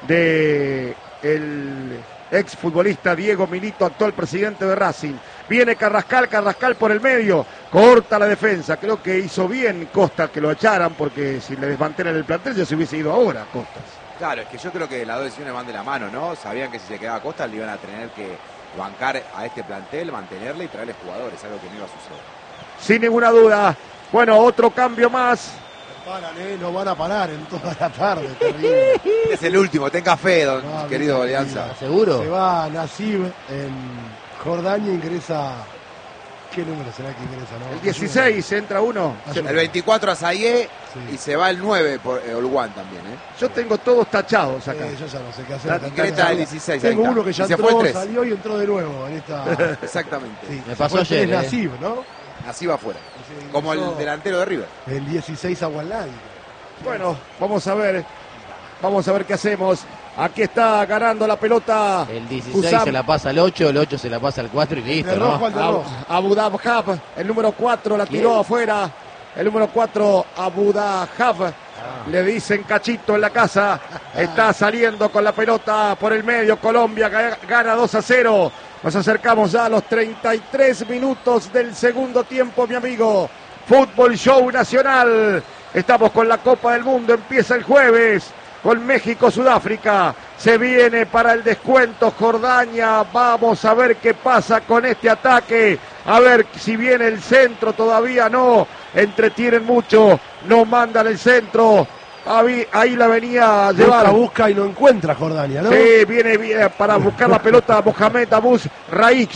el ex futbolista Diego Milito, actual presidente de Racing. Viene Carrascal por el medio, corta la defensa. Creo que hizo bien Costa que lo echaran, porque si le desmantelan el plantel ya se hubiese ido ahora Costas. Claro, es que yo creo que las dos decisiones van de la mano, ¿no? Sabían que si se quedaba Costa le iban a tener que bancar a este plantel, mantenerle y traerle jugadores, algo que no iba a suceder. Sin ninguna duda. Bueno, otro cambio más. paran, no van a parar en toda la tarde, terrible. Es el último, tenga fe, querido mira, Alianza. ¿Seguro? Se va Nasib en Jordania, ingresa. ¿Qué número será que ingresa? No? El 16 entra uno. Ayuda. El 24 a Sayé Sí. y se va el 9 por Olguán también. Yo tengo todos tachados acá. Yo ya no sé qué hacer. La etiqueta del 16. Tengo ahí está. uno que ya Y se fue el entró, 3. salió y entró de nuevo en esta. Exactamente. Sí, Me se pasó fue el ayer, 3 Nasib, ¿no? Así va afuera. Sí, Como el ingresó delantero de River. El 16 a Wallahi. Bueno, vamos a ver. Vamos a ver qué hacemos. Aquí está ganando la pelota. El 16 Husam. se la pasa al 8, el 8 se la pasa al 4 y listo, De rojo ¿no? al de rojo. Abu Dahab, el número 4 la tiró ¿Quién? afuera. El número 4, Abu Dahab. Le dicen cachito en la casa. Está saliendo con la pelota por el medio. Colombia gana 2-0. Nos acercamos ya a los 33 minutos del segundo tiempo, mi amigo. Fútbol Show Nacional. Estamos con la Copa del Mundo. Empieza el jueves con México-Sudáfrica. Se viene para el descuento Jordania. Vamos a ver qué pasa con este ataque. A ver si viene el centro. Todavía no. Entretienen mucho. No mandan el centro. Ahí la venía a llevar. Busca y no encuentra Jordania, ¿no? Sí, viene para buscar la pelota Mohamed Abus Raik.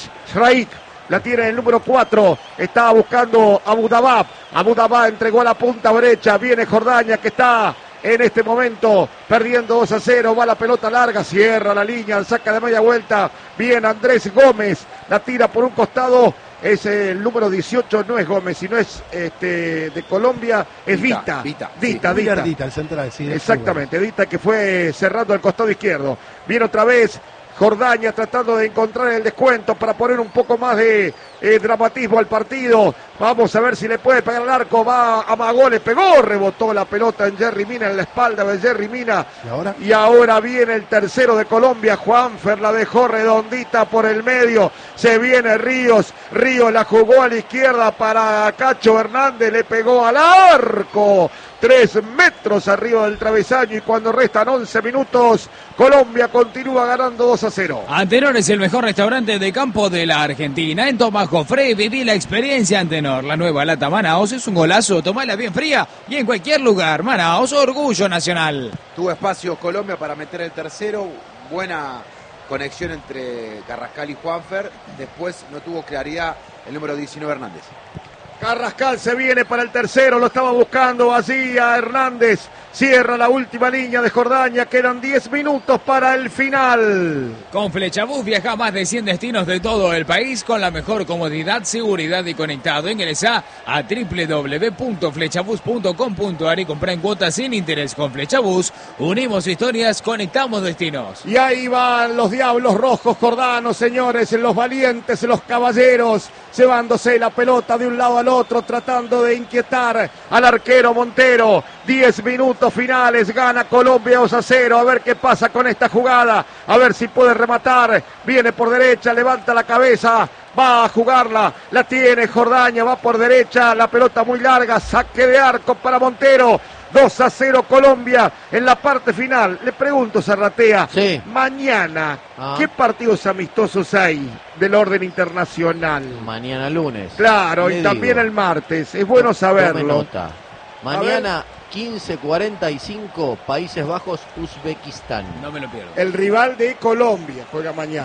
La tiene el número 4. Estaba buscando Abu Dahab. Abu Dahab entregó a la punta derecha. Viene Jordania que está en este momento perdiendo 2-0. Va la pelota larga. Cierra la línea. Saca de media vuelta. Bien Andrés Gómez. La tira por un costado. Es el número 18. No es Gómez, sino es de Colombia. Es Vita. Dita, el central, sí. Exactamente, Dita que fue cerrando el costado izquierdo. Viene otra vez Jordania tratando de encontrar el descuento para poner un poco más de dramatismo al partido. Vamos a ver si le puede pegar al arco. Va a Magó, le pegó, rebotó la pelota en Jerry Mina, en la espalda de Jerry Mina. Y ahora viene el tercero de Colombia. Juanfer la dejó redondita por el medio. Se viene Ríos. Ríos la jugó a la izquierda para Cacho Hernández. Le pegó al arco. 3 metros arriba del travesaño y cuando restan 11 minutos, Colombia continúa ganando 2-0. Antenor es el mejor restaurante de campo de la Argentina. En Tomás Jofré viví la experiencia Antenor. La nueva lata Manaos es un golazo, tomala bien fría y en cualquier lugar. Manaos, orgullo nacional. Tuvo espacio Colombia para meter el tercero. Buena conexión entre Carrascal y Juanfer. Después no tuvo claridad el número 19 Hernández. Carrascal se viene para el tercero, lo estaba buscando allí a Hernández. Cierra la última línea de Jordania, quedan 10 minutos para el final. Con Flechabús viaja a más de 100 destinos de todo el país con la mejor comodidad, seguridad y conectado. Ingresa a www.flechabús.com.ar y compra en cuotas sin interés. Con Flechabús unimos historias, conectamos destinos. Y ahí van los diablos rojos jordanos, señores, los valientes, los caballeros, llevándose la pelota de un lado al otro, tratando de inquietar al arquero Montero. 10 minutos finales, gana Colombia 2-0. A ver qué pasa con esta jugada, a ver si puede rematar. Viene por derecha, levanta la cabeza, va a jugarla, la tiene Jordania, va por derecha, la pelota muy larga, saque de arco para Montero. 2-0 Colombia en la parte final. Le pregunto, Zarratea, sí. Mañana, ¿qué partidos amistosos hay del orden internacional? Mañana lunes. Claro, Le y también digo. el martes. Es bueno saberlo. Tome nota. Mañana 15:45, Países Bajos, Uzbekistán. No me lo pierdo. El rival de Colombia juega mañana.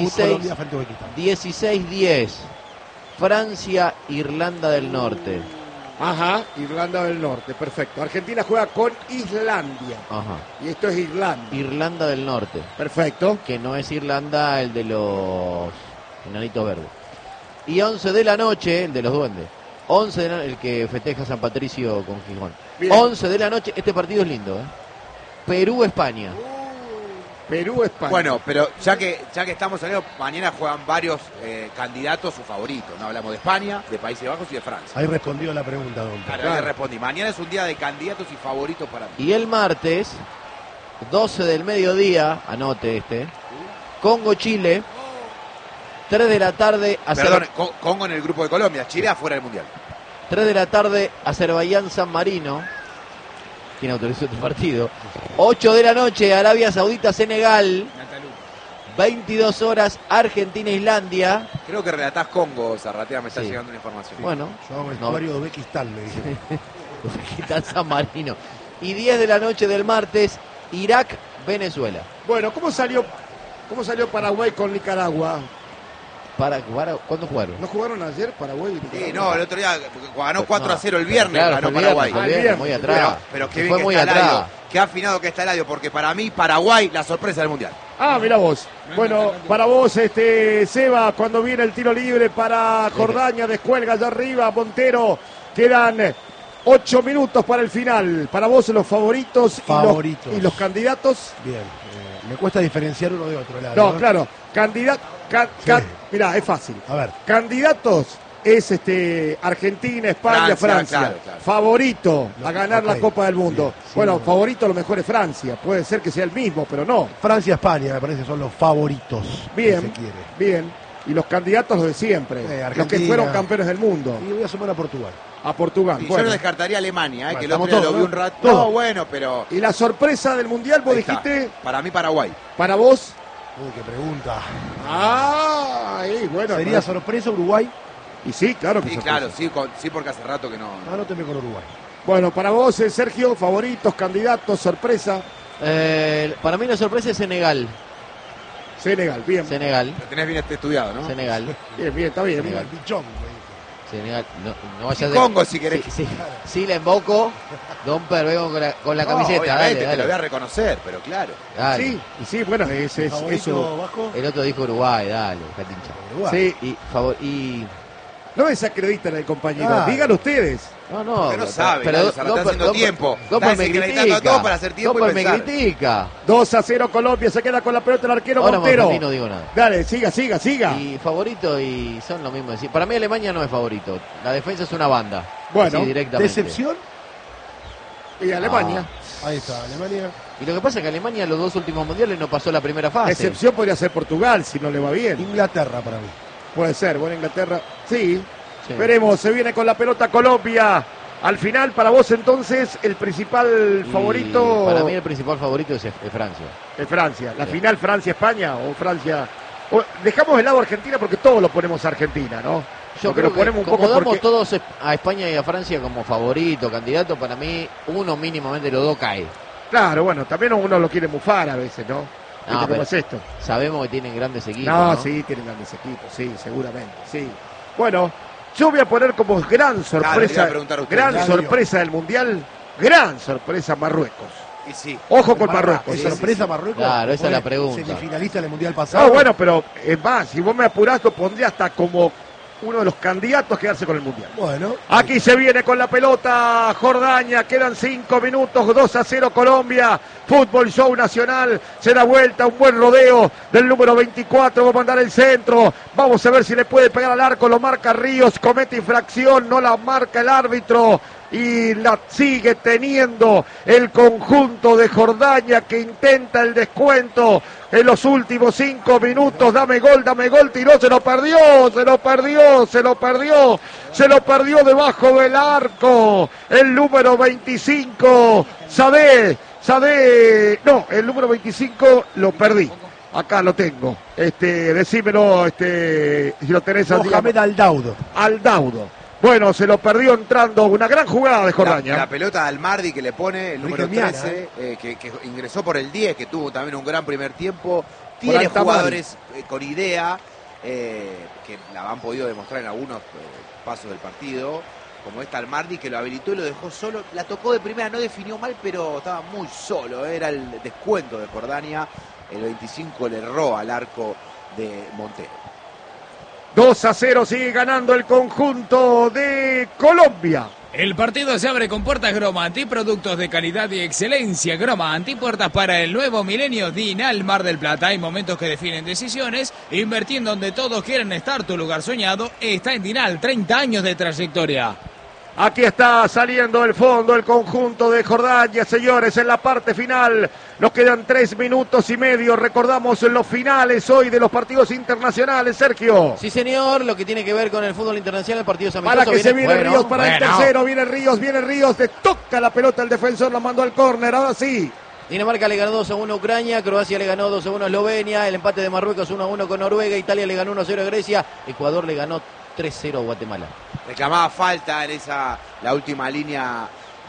16-10, Francia, Irlanda del Norte. Ajá, Irlanda del Norte, perfecto. Argentina juega con Islandia. Ajá. Y esto es Irlanda. Irlanda del Norte. Perfecto. Que no es Irlanda el de los enanitos verdes. Y 11 de la noche, el de los duendes. 11 de la, el que festeja San Patricio con Gijón. Bien. 11 de la noche, este partido es lindo, ¿eh? Perú-España. Perú-España. Bueno, pero ya que estamos saliendo, mañana juegan varios candidatos, sus favoritos. No hablamos de España, de Países Bajos y de Francia. Ahí respondió la pregunta, don. Claro, ahí le respondí. Mañana es un día de candidatos y favoritos para mí. Y el martes, 12 del mediodía, anote este, Congo-Chile, 3 de la tarde, Perdón, Congo en el grupo de Colombia, Chile afuera del Mundial. 3 de la tarde, Azerbaiyán-San Marino. ¿Quién autorizó este partido? 8 de la noche, Arabia Saudita-Senegal. 22 horas, Argentina-Islandia. Creo que relatás Congo, Zarratea, me está Sí. llegando la información. Bueno, Yo hago vestuario de Uzbekistán, me dice. Uzbekistán, San Marino. Y 10 de la noche del martes, Irak, Venezuela. Bueno, ¿cómo salió Paraguay con Nicaragua? ¿Cuándo jugaron? ¿No jugaron ayer Paraguay y Nicaragua? Sí, no, el otro día ganó 4-0 el viernes, claro, ganó fue el viernes, Paraguay. fue el viernes, muy atrás. Pero qué Se bien fue que muy está atrás. Eladio, qué afinado que está Eladio, porque para mí Paraguay la sorpresa del Mundial. Ah, mira vos. Bueno, para vos, Seba, cuando viene el tiro libre para Jordania, descuelga allá arriba, Montero, quedan 8 minutos para el final. Para vos, los favoritos. Favoritos. Y los candidatos. Bien, me cuesta diferenciar uno de otro. No, claro, mirá, es fácil. A ver. Candidatos es Argentina, España, Francia. Claro. Favorito a ganar la ok. Copa del Mundo. Bien, Bueno, sí, favorito a lo mejor es Francia. Puede ser que sea el mismo, pero no. Francia, España, me parece, son los favoritos. Bien, Si se quiere. bien. Y los candidatos los de siempre. Los que Argentina. fueron campeones del mundo. Y voy a sumar a Portugal. A Portugal. Y yo Bueno. no descartaría a Alemania, que el Bueno, otro día estamos lo vi un todos, rato. ¿no? No, Todos. bueno, pero. Y la sorpresa del Mundial, vos ahí está. dijiste, Para mí, Paraguay. para vos. Uy, qué pregunta. Bueno. ¿Sería sorpresa Uruguay? Y sí, claro que Sí, sorpresa. claro, sí, porque hace rato que no. Anóteme con Uruguay. Bueno, para vos, Sergio, favoritos, candidatos, sorpresa. Para mí la sorpresa es Senegal. Senegal, bien. Senegal. Lo tenés bien estudiado, ¿no? Senegal. Bien, está bien. Senegal. El pichón, me dice. Senegal. No vayas Y Congo, si querés. Sí, la invoco. Don Per, vengo con la No, camiseta. obviamente, Dale, te lo voy a reconocer, pero claro. dale. Sí, y sí, bueno, es ¿Favorito eso. bajo? El otro dijo Uruguay, dale, dejate hinchar. Uruguay. Sí, Y no desacreditan al compañero, Ah. díganlo ustedes. no, Usted no sabe, Eladio, se está haciendo tiempo. Está Gopper me desacreditando a critica. todos para hacer tiempo y Gopper me pensar. critica. 2-0 Colombia, se queda con la pelota el arquero Ahora Montero. Martín no digo nada. Dale, siga. Y favorito y son lo mismo. Para mí Alemania no es favorito. La defensa es una banda. Bueno, Así directamente. ¿Decepción? Y Alemania. Ahí está, Alemania. Y lo que pasa es que Alemania los 2 últimos mundiales no pasó la primera fase. Excepción podría ser Portugal, si no le va bien. Inglaterra para mí. Puede ser, bueno, Inglaterra. Sí, Sí. veremos, se viene con la pelota Colombia. Al final, para vos entonces, el principal Y favorito Para mí el principal favorito es Francia. es Francia. La Sí. final Francia-España o Francia... dejamos de lado Argentina porque todos lo ponemos a Argentina, ¿no? Yo Porque creo lo ponemos que un como poco damos porque... todos a España y a Francia como favorito, candidato, para mí uno mínimamente los dos cae. Claro, bueno, también uno lo quiere mufar a veces, ¿no? ¿Viste cómo pero es esto? sabemos que tienen grandes equipos. No, ¿no? sí, tienen grandes equipos, sí, seguramente, sí. Bueno, yo voy a poner como gran le iba sorpresa, a preguntar a usted. gran Eladio. sorpresa del Mundial, gran sorpresa Marruecos. Y sí. Ojo con Marruecos. ¿Es ¿eh? sorpresa Marruecos? Claro, esa es la Fue pregunta. Semifinalista en el Mundial pasado. No, bueno, pero es más, si vos me apurás, lo pondría hasta como uno de los candidatos a quedarse con el Mundial. Bueno. Aquí se viene con la pelota Jordania, quedan 5 minutos, 2-0 Colombia, Fútbol Show Nacional, se da vuelta, un buen rodeo del número 24, va a mandar el centro, vamos a ver si le puede pegar al arco, lo marca Ríos, comete infracción, no la marca el árbitro y la sigue teniendo el conjunto de Jordania que intenta el descuento en los últimos 5 minutos. Dame gol, tiró, se lo perdió debajo del arco. El número 25, no, el número 25 lo perdí. Acá lo tengo. Decímelo, si lo tenés allí. Mohamed Aldaudo. Aldaudo. Bueno, se lo perdió entrando una gran jugada de Jordania. La pelota de Almardi que le pone el número Miana, 13, que ingresó por el 10, que tuvo también un gran primer tiempo. Tiene Altamari. jugadores con idea, que la han podido demostrar en algunos pasos del partido, como esta Almardi, que lo habilitó y lo dejó solo. La tocó de primera, no definió mal, pero estaba muy solo. Era el descuento de Jordania. El 25 le erró al arco de Montero. 2-0 sigue ganando el conjunto de Colombia. El partido se abre con puertas Gromanti, productos de calidad y excelencia. Gromanti, puertas para el nuevo milenio. Dinal Mar del Plata. Hay momentos que definen decisiones. Invertir en donde todos quieren estar. Tu lugar soñado está en Dinal. 30 años de trayectoria. Aquí está saliendo del fondo el conjunto de Jordania, señores, en la parte final. Nos quedan 3 minutos y medio. Recordamos los finales hoy de los partidos internacionales, Sergio. Sí, señor, lo que tiene que ver con el fútbol internacional, partidos amistosos. Para que se viene bueno, Ríos para el bueno. tercero. Viene Ríos, le toca la pelota al defensor, la mandó al córner. Ahora sí. Dinamarca le ganó 2-1 a Ucrania, Croacia le ganó 2-1 a Eslovenia, el empate de Marruecos 1-1 con Noruega, Italia le ganó 1-0 a Grecia, Ecuador le ganó 3-0 a Guatemala. Reclamaba falta en la última línea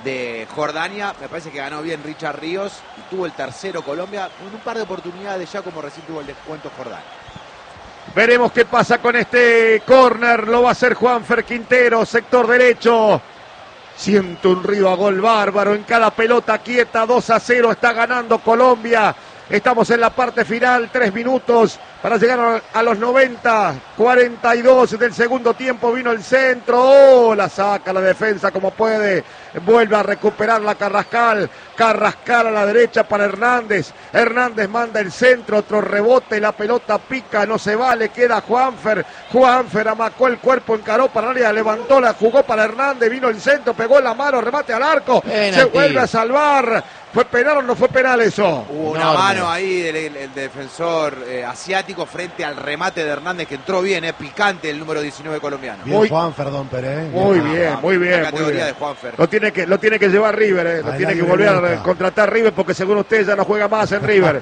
de Jordania. Me parece que ganó bien Richard Ríos y tuvo el tercero Colombia con un par de oportunidades ya, como recién tuvo el descuento Jordania. Veremos qué pasa con este córner. Lo va a hacer Juanfer Quintero, sector derecho. Siente un río a gol bárbaro en cada pelota quieta. 2-0 está ganando Colombia. Estamos en la parte final, 3 minutos para llegar a los 90, 42 del segundo tiempo. Vino el centro, la saca la defensa como puede, vuelve a recuperar la Carrascal. Carrascal a la derecha para Hernández. Hernández manda el centro, otro rebote, la pelota pica, no se vale, queda Juanfer. Juanfer amacó el cuerpo, encaró para el área, levantó, la jugó para Hernández, vino el centro, pegó la mano, remate al arco, se vuelve a salvar. ¿Fue penal o no fue penal eso? Hubo una mano ahí del defensor asiático frente al remate de Hernández, que entró bien, picante el número 19 colombiano. Bien, Juanfer, don Pérez. Muy bien, muy bien. La categoría de Juanfer. Lo tiene que llevar River, lo tiene que volver a contratar River, porque según usted ya no juega más en River.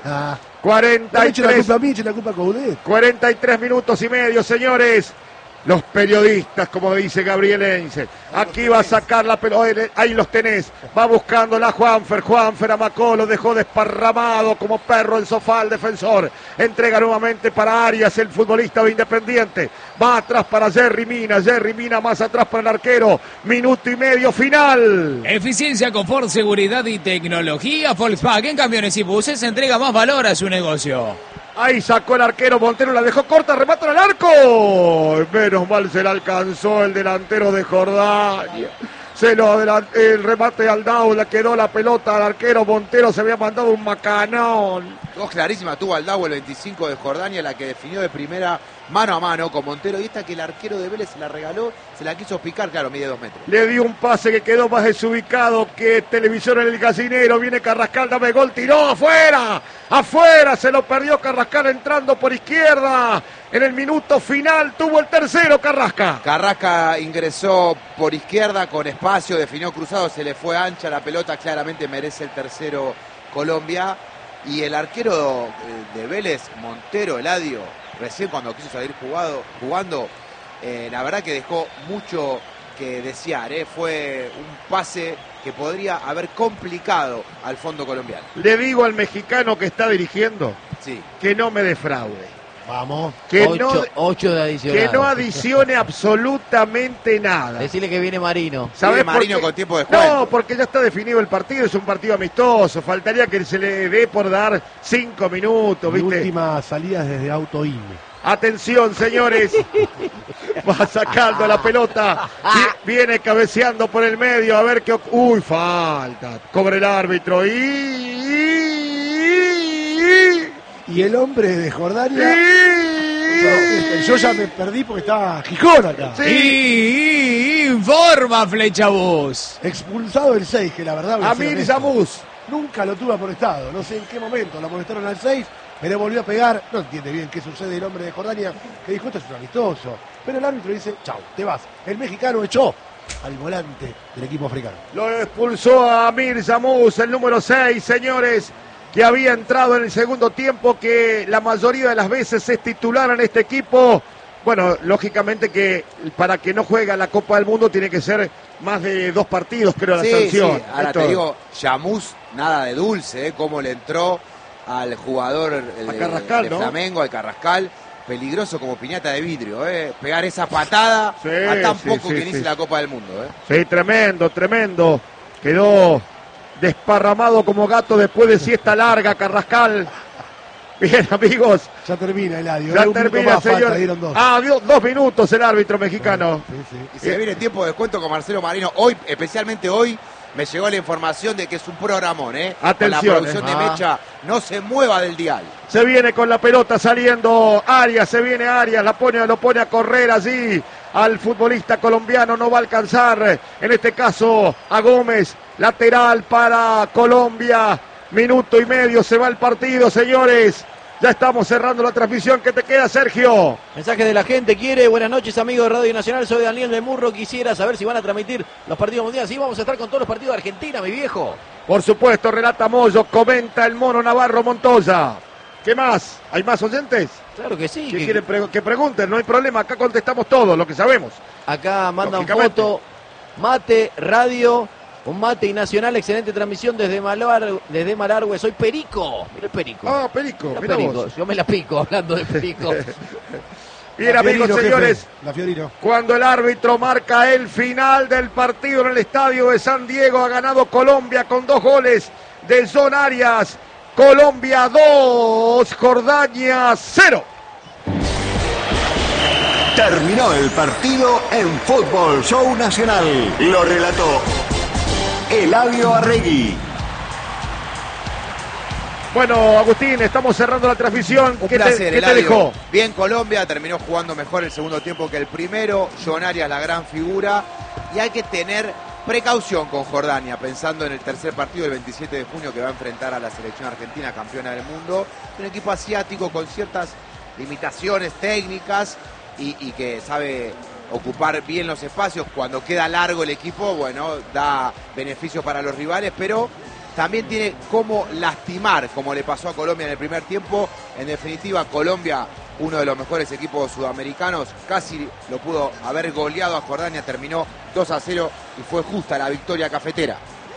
43 minutos y medio, señores. Los periodistas, como dice Gabriel Heinze. Aquí va a sacar la pelota. Ahí los tenés. Va buscando la Juanfer. Juanfer amacó, lo dejó desparramado como perro en sofá el defensor. Entrega nuevamente para Arias, el futbolista de Independiente. Va atrás para Jerry Mina. Jerry Mina más atrás para el arquero. Minuto y medio final. Eficiencia, confort, seguridad y tecnología. Volkswagen Camiones y Buses entrega más valor a su negocio. Ahí sacó el arquero, Montero la dejó corta, remata al arco. Menos mal se la alcanzó el delantero de Jordania. El remate al Dau, le quedó la pelota al arquero. Montero se había mandado un macanón. Dos clarísimas tuvo al Dau, el 25 de Jordania, la que definió de primera mano a mano con Montero. Y esta que el arquero de Vélez se la regaló, se la quiso picar, claro, mide 2 metros. Le dio un pase que quedó más desubicado que Televisión en el Gallinero. Viene Carrascal, dame gol, tiró afuera. Afuera, se lo perdió Carrascal entrando por izquierda. En el minuto final tuvo el tercero Carrasca. Carrasca ingresó por izquierda con espacio, definió cruzado, se le fue ancha la pelota, claramente merece el tercero Colombia. Y el arquero de Vélez, Montero, Eladio, recién cuando quiso salir jugando, la verdad que dejó mucho que desear. Fue un pase que podría haber complicado al fondo colombiano. Le digo al mexicano que está dirigiendo, sí, que no me defraude. Vamos. Que 8 de adicional. Que no adicione absolutamente nada. Decirle que viene Marino. ¿Sabe Marino con tiempo de juego? No, porque ya está definido el partido, es un partido amistoso. Faltaría que se le dé por dar 5 minutos, ¿viste? Última salida desde Autoin. Atención, señores. Va sacando la pelota. Viene cabeceando por el medio. A ver qué... Uy, falta. Cobra el árbitro. Y el hombre de Jordania... Yo ya me perdí porque estaba Gijón acá. Sí. Informa Flechabús. Expulsado el 6, que la verdad... Amir Yamuz. Nunca lo tuvo amonestado. No sé en qué momento lo amonestaron al 6, pero volvió a pegar. No entiende bien qué sucede el hombre de Jordania, que dijo, esto es un amistoso. Pero el árbitro dice, chau, te vas. El mexicano echó al volante del equipo africano. Lo expulsó a Amir Yamuz, el número 6, señores, que había entrado en el segundo tiempo, que la mayoría de las veces es titular en este equipo. Bueno, lógicamente que para que no juegue la Copa del Mundo tiene que ser más de 2 partidos, creo, la sanción. Sí. Ahora te digo, Yamuz, nada de dulce, cómo le entró al jugador Carrascal, de Flamengo, al Carrascal. Peligroso como piñata de vidrio, pegar esa patada a tan poco que inicie la Copa del Mundo. Sí, tremendo. Quedó desparramado como gato después de siesta larga, Carrascal. Bien, amigos. Ya termina, Eladio. Ya termina, señor. Dio 2 minutos el árbitro mexicano. Sí. Y se viene tiempo de descuento con Marcelo Marino. Hoy, especialmente hoy, me llegó la información de que es un programón, Atención, con la producción de Mecha. No se mueva del dial. Se viene con la pelota saliendo Arias, lo pone a correr allí. Al futbolista colombiano no va a alcanzar, en este caso a Gómez, lateral para Colombia. Minuto y medio, se va el partido, señores. Ya estamos cerrando la transmisión. ¿Qué te queda, Sergio? Mensaje de la gente quiere. Buenas noches, amigos de Radio Nacional. Soy Daniel de Murro. Quisiera saber si van a transmitir los partidos mundiales. Sí, vamos a estar con todos los partidos de Argentina, mi viejo. Por supuesto, relata Moyo, comenta el Mono Navarro Montoya. ¿Qué más? ¿Hay más oyentes? Claro que sí. ¿Qué quieren que pregunten? No hay problema, acá contestamos todo lo que sabemos. Acá mandan foto, mate, radio Un mate y Nacional, excelente transmisión desde Malargüe. Soy Perico. Mira el Perico. Ah, Perico, Mira mira Perico. vos. Yo me la pico hablando de Perico. Bien, amigos, Fiorino, señores. jefe, la Fiorino. Cuando el árbitro marca el final del partido en el estadio de San Diego, ha ganado Colombia con 2 goles de John Arias. Colombia 2, Jordania 0. Terminó el partido en Fútbol Show Nacional. Lo relató Eladio Arregui. Bueno, Agustín, estamos cerrando la transmisión. Un ¿Qué placer, te Eladio. dejó? Bien Colombia, terminó jugando mejor el segundo tiempo que el primero. John Arias, la gran figura. Y hay que tener precaución con Jordania, pensando en el tercer partido del 27 de junio que va a enfrentar a la selección argentina, campeona del mundo. Un equipo asiático con ciertas limitaciones técnicas y que sabe ocupar bien los espacios. Cuando queda largo el equipo, bueno, da beneficio para los rivales, pero también tiene cómo lastimar, como le pasó a Colombia en el primer tiempo. En definitiva, Colombia, uno de los mejores equipos sudamericanos, casi lo pudo haber goleado a Jordania, terminó 2-0 y fue justa la victoria cafetera.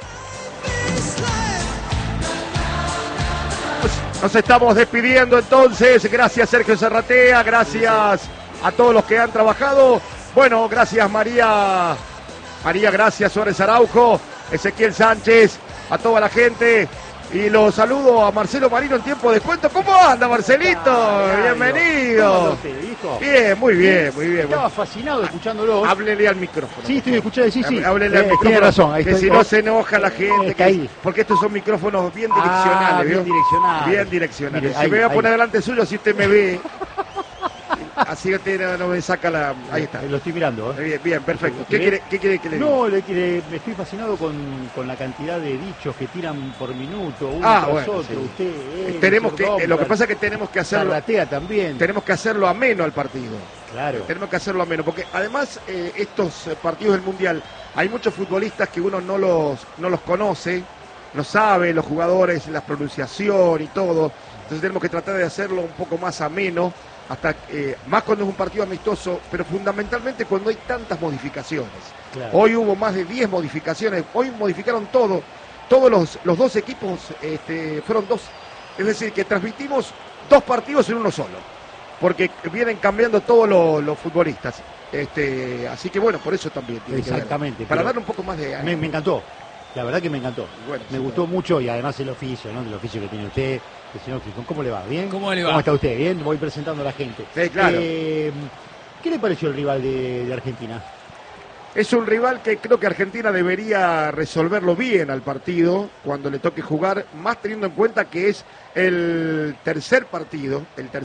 Nos estamos despidiendo entonces. Gracias, Sergio Serratea. Gracias a todos los que han trabajado. Bueno, gracias, María. Gracias, Suárez Araujo, Ezequiel Sánchez, a toda la gente. Y los saludo a Marcelo Marino en tiempo de descuento. ¿Cómo anda, Marcelito? Bienvenido. Bien, muy bien, muy bien. Estaba fascinado escuchándolo. Háblele al micrófono. Sí, estoy escuchando, sí. Háblele al micrófono. Tiene razón. Ahí que estoy. si no se enoja la gente. Ahí. Porque estos son micrófonos bien direccionales. Bien ¿vio? direccionales. Bien direccionales. Mire, Si ahí, me voy a poner ahí. delante suyo, así usted me ve. Así usted no me saca la... Ahí está. Lo estoy mirando. Bien, bien, perfecto. ¿Qué ¿Ves? quiere que le diga? No, me estoy fascinado con la cantidad de dichos que tiran por minuto, uno Ah, tras bueno, otro. sí. Usted, Tenemos que, Domber, lo que pasa es que tenemos que hacerlo... Zarratea también. Tenemos que hacerlo ameno al partido. Claro. Tenemos que hacerlo ameno, porque además estos partidos del Mundial, hay muchos futbolistas que uno no los conoce, no sabe, los jugadores, la pronunciación y todo. Entonces tenemos que tratar de hacerlo un poco más ameno, hasta más cuando es un partido amistoso, pero fundamentalmente cuando hay tantas modificaciones. Claro. Hoy hubo más de 10 modificaciones, hoy modificaron todo. Todos los dos equipos fueron dos, es decir, que transmitimos 2 partidos en uno solo, porque vienen cambiando todos los futbolistas. Así que bueno, por eso también tiene que ver. Exactamente. Para pero darle un poco más de... me encantó. La verdad que me encantó. Bueno, me sí, gustó mucho y además el oficio, ¿no? El oficio que tiene usted, el señor Gijón. ¿Cómo le va? ¿Bien? ¿Cómo le va? ¿Cómo está usted? ¿Bien? Voy presentando a la gente. Sí, claro. ¿Qué le pareció el rival de Argentina? Es un rival que creo que Argentina debería resolverlo bien al partido cuando le toque jugar, más teniendo en cuenta que es el tercer partido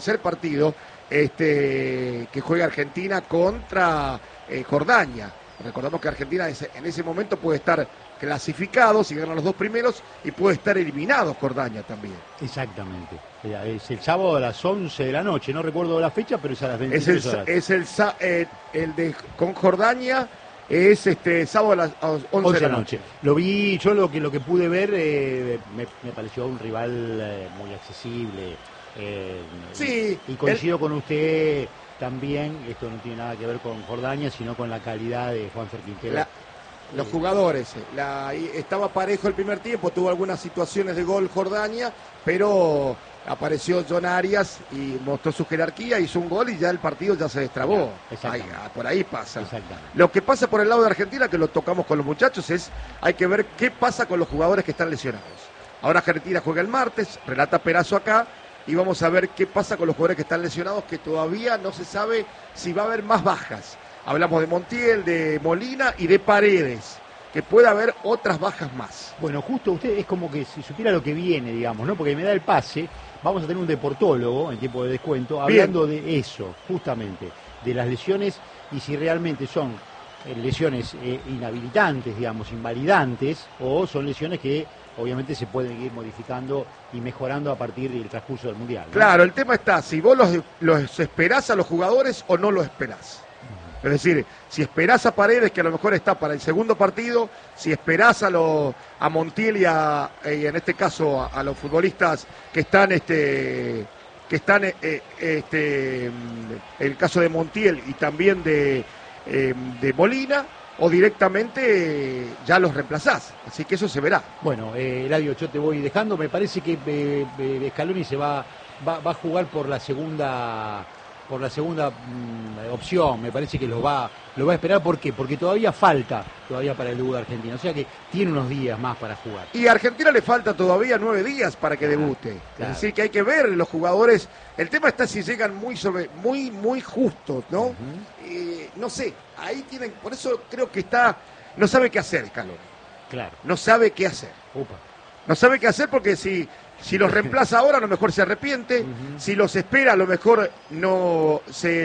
que juega Argentina contra Jordania. Recordamos que Argentina en ese momento puede estar clasificado si ganan los 2 primeros y puede estar eliminado Jordania también. Exactamente. Es el sábado a las 11 de la noche, no recuerdo la fecha, pero es a las 23 horas. El de con Jordania es sábado a las 11 de la noche. Lo vi, yo lo que pude ver me pareció un rival muy accesible. Sí, y coincido con usted también, esto no tiene nada que ver con Jordania, sino con la calidad de Juanfer Quintero. Los jugadores, estaba parejo el primer tiempo, tuvo algunas situaciones de gol Jordania, pero apareció John Arias y mostró su jerarquía, hizo un gol y ya el partido ya se destrabó. Por ahí pasa. Lo que pasa por el lado de Argentina, que lo tocamos con los muchachos, hay que ver qué pasa con los jugadores que están lesionados. Ahora Argentina juega el martes, relata Perazo acá, y vamos a ver qué pasa con los jugadores que están lesionados, que todavía no se sabe si va a haber más bajas. Hablamos de Montiel, de Molina y de Paredes, que puede haber otras bajas más. Bueno, justo usted es como que si supiera lo que viene, digamos, ¿no? Porque me da el pase, vamos a tener un deportólogo en tiempo de descuento hablando de eso, justamente, de las lesiones y si realmente son lesiones inhabilitantes, digamos, invalidantes, o son lesiones que obviamente se pueden ir modificando y mejorando a partir del transcurso del Mundial, ¿no? Claro, el tema está, si vos los esperás a los jugadores o no los esperás. Es decir, si esperás a Paredes, que a lo mejor está para el segundo partido, si esperás a Montiel y en este caso a los futbolistas que están el caso de Montiel y también de Molina, o directamente ya los reemplazás. Así que eso se verá. Bueno, Eladio, yo te voy dejando. Me parece que Scaloni se va a jugar por la segunda opción. Me parece que lo va a esperar. ¿Por qué? Porque todavía falta para el debut de Argentina. O sea que tiene unos días más para jugar. Y a Argentina le falta todavía 9 días para que debute. Claro. Es decir, que hay que ver los jugadores. El tema está si llegan muy justos, ¿no? Uh-huh. No sé, ahí tienen, por eso creo que no sabe qué hacer Scaloni. Claro. No sabe qué hacer. Upa. No sabe qué hacer porque si los reemplaza ahora, a lo mejor se arrepiente. Si los espera, a lo mejor no se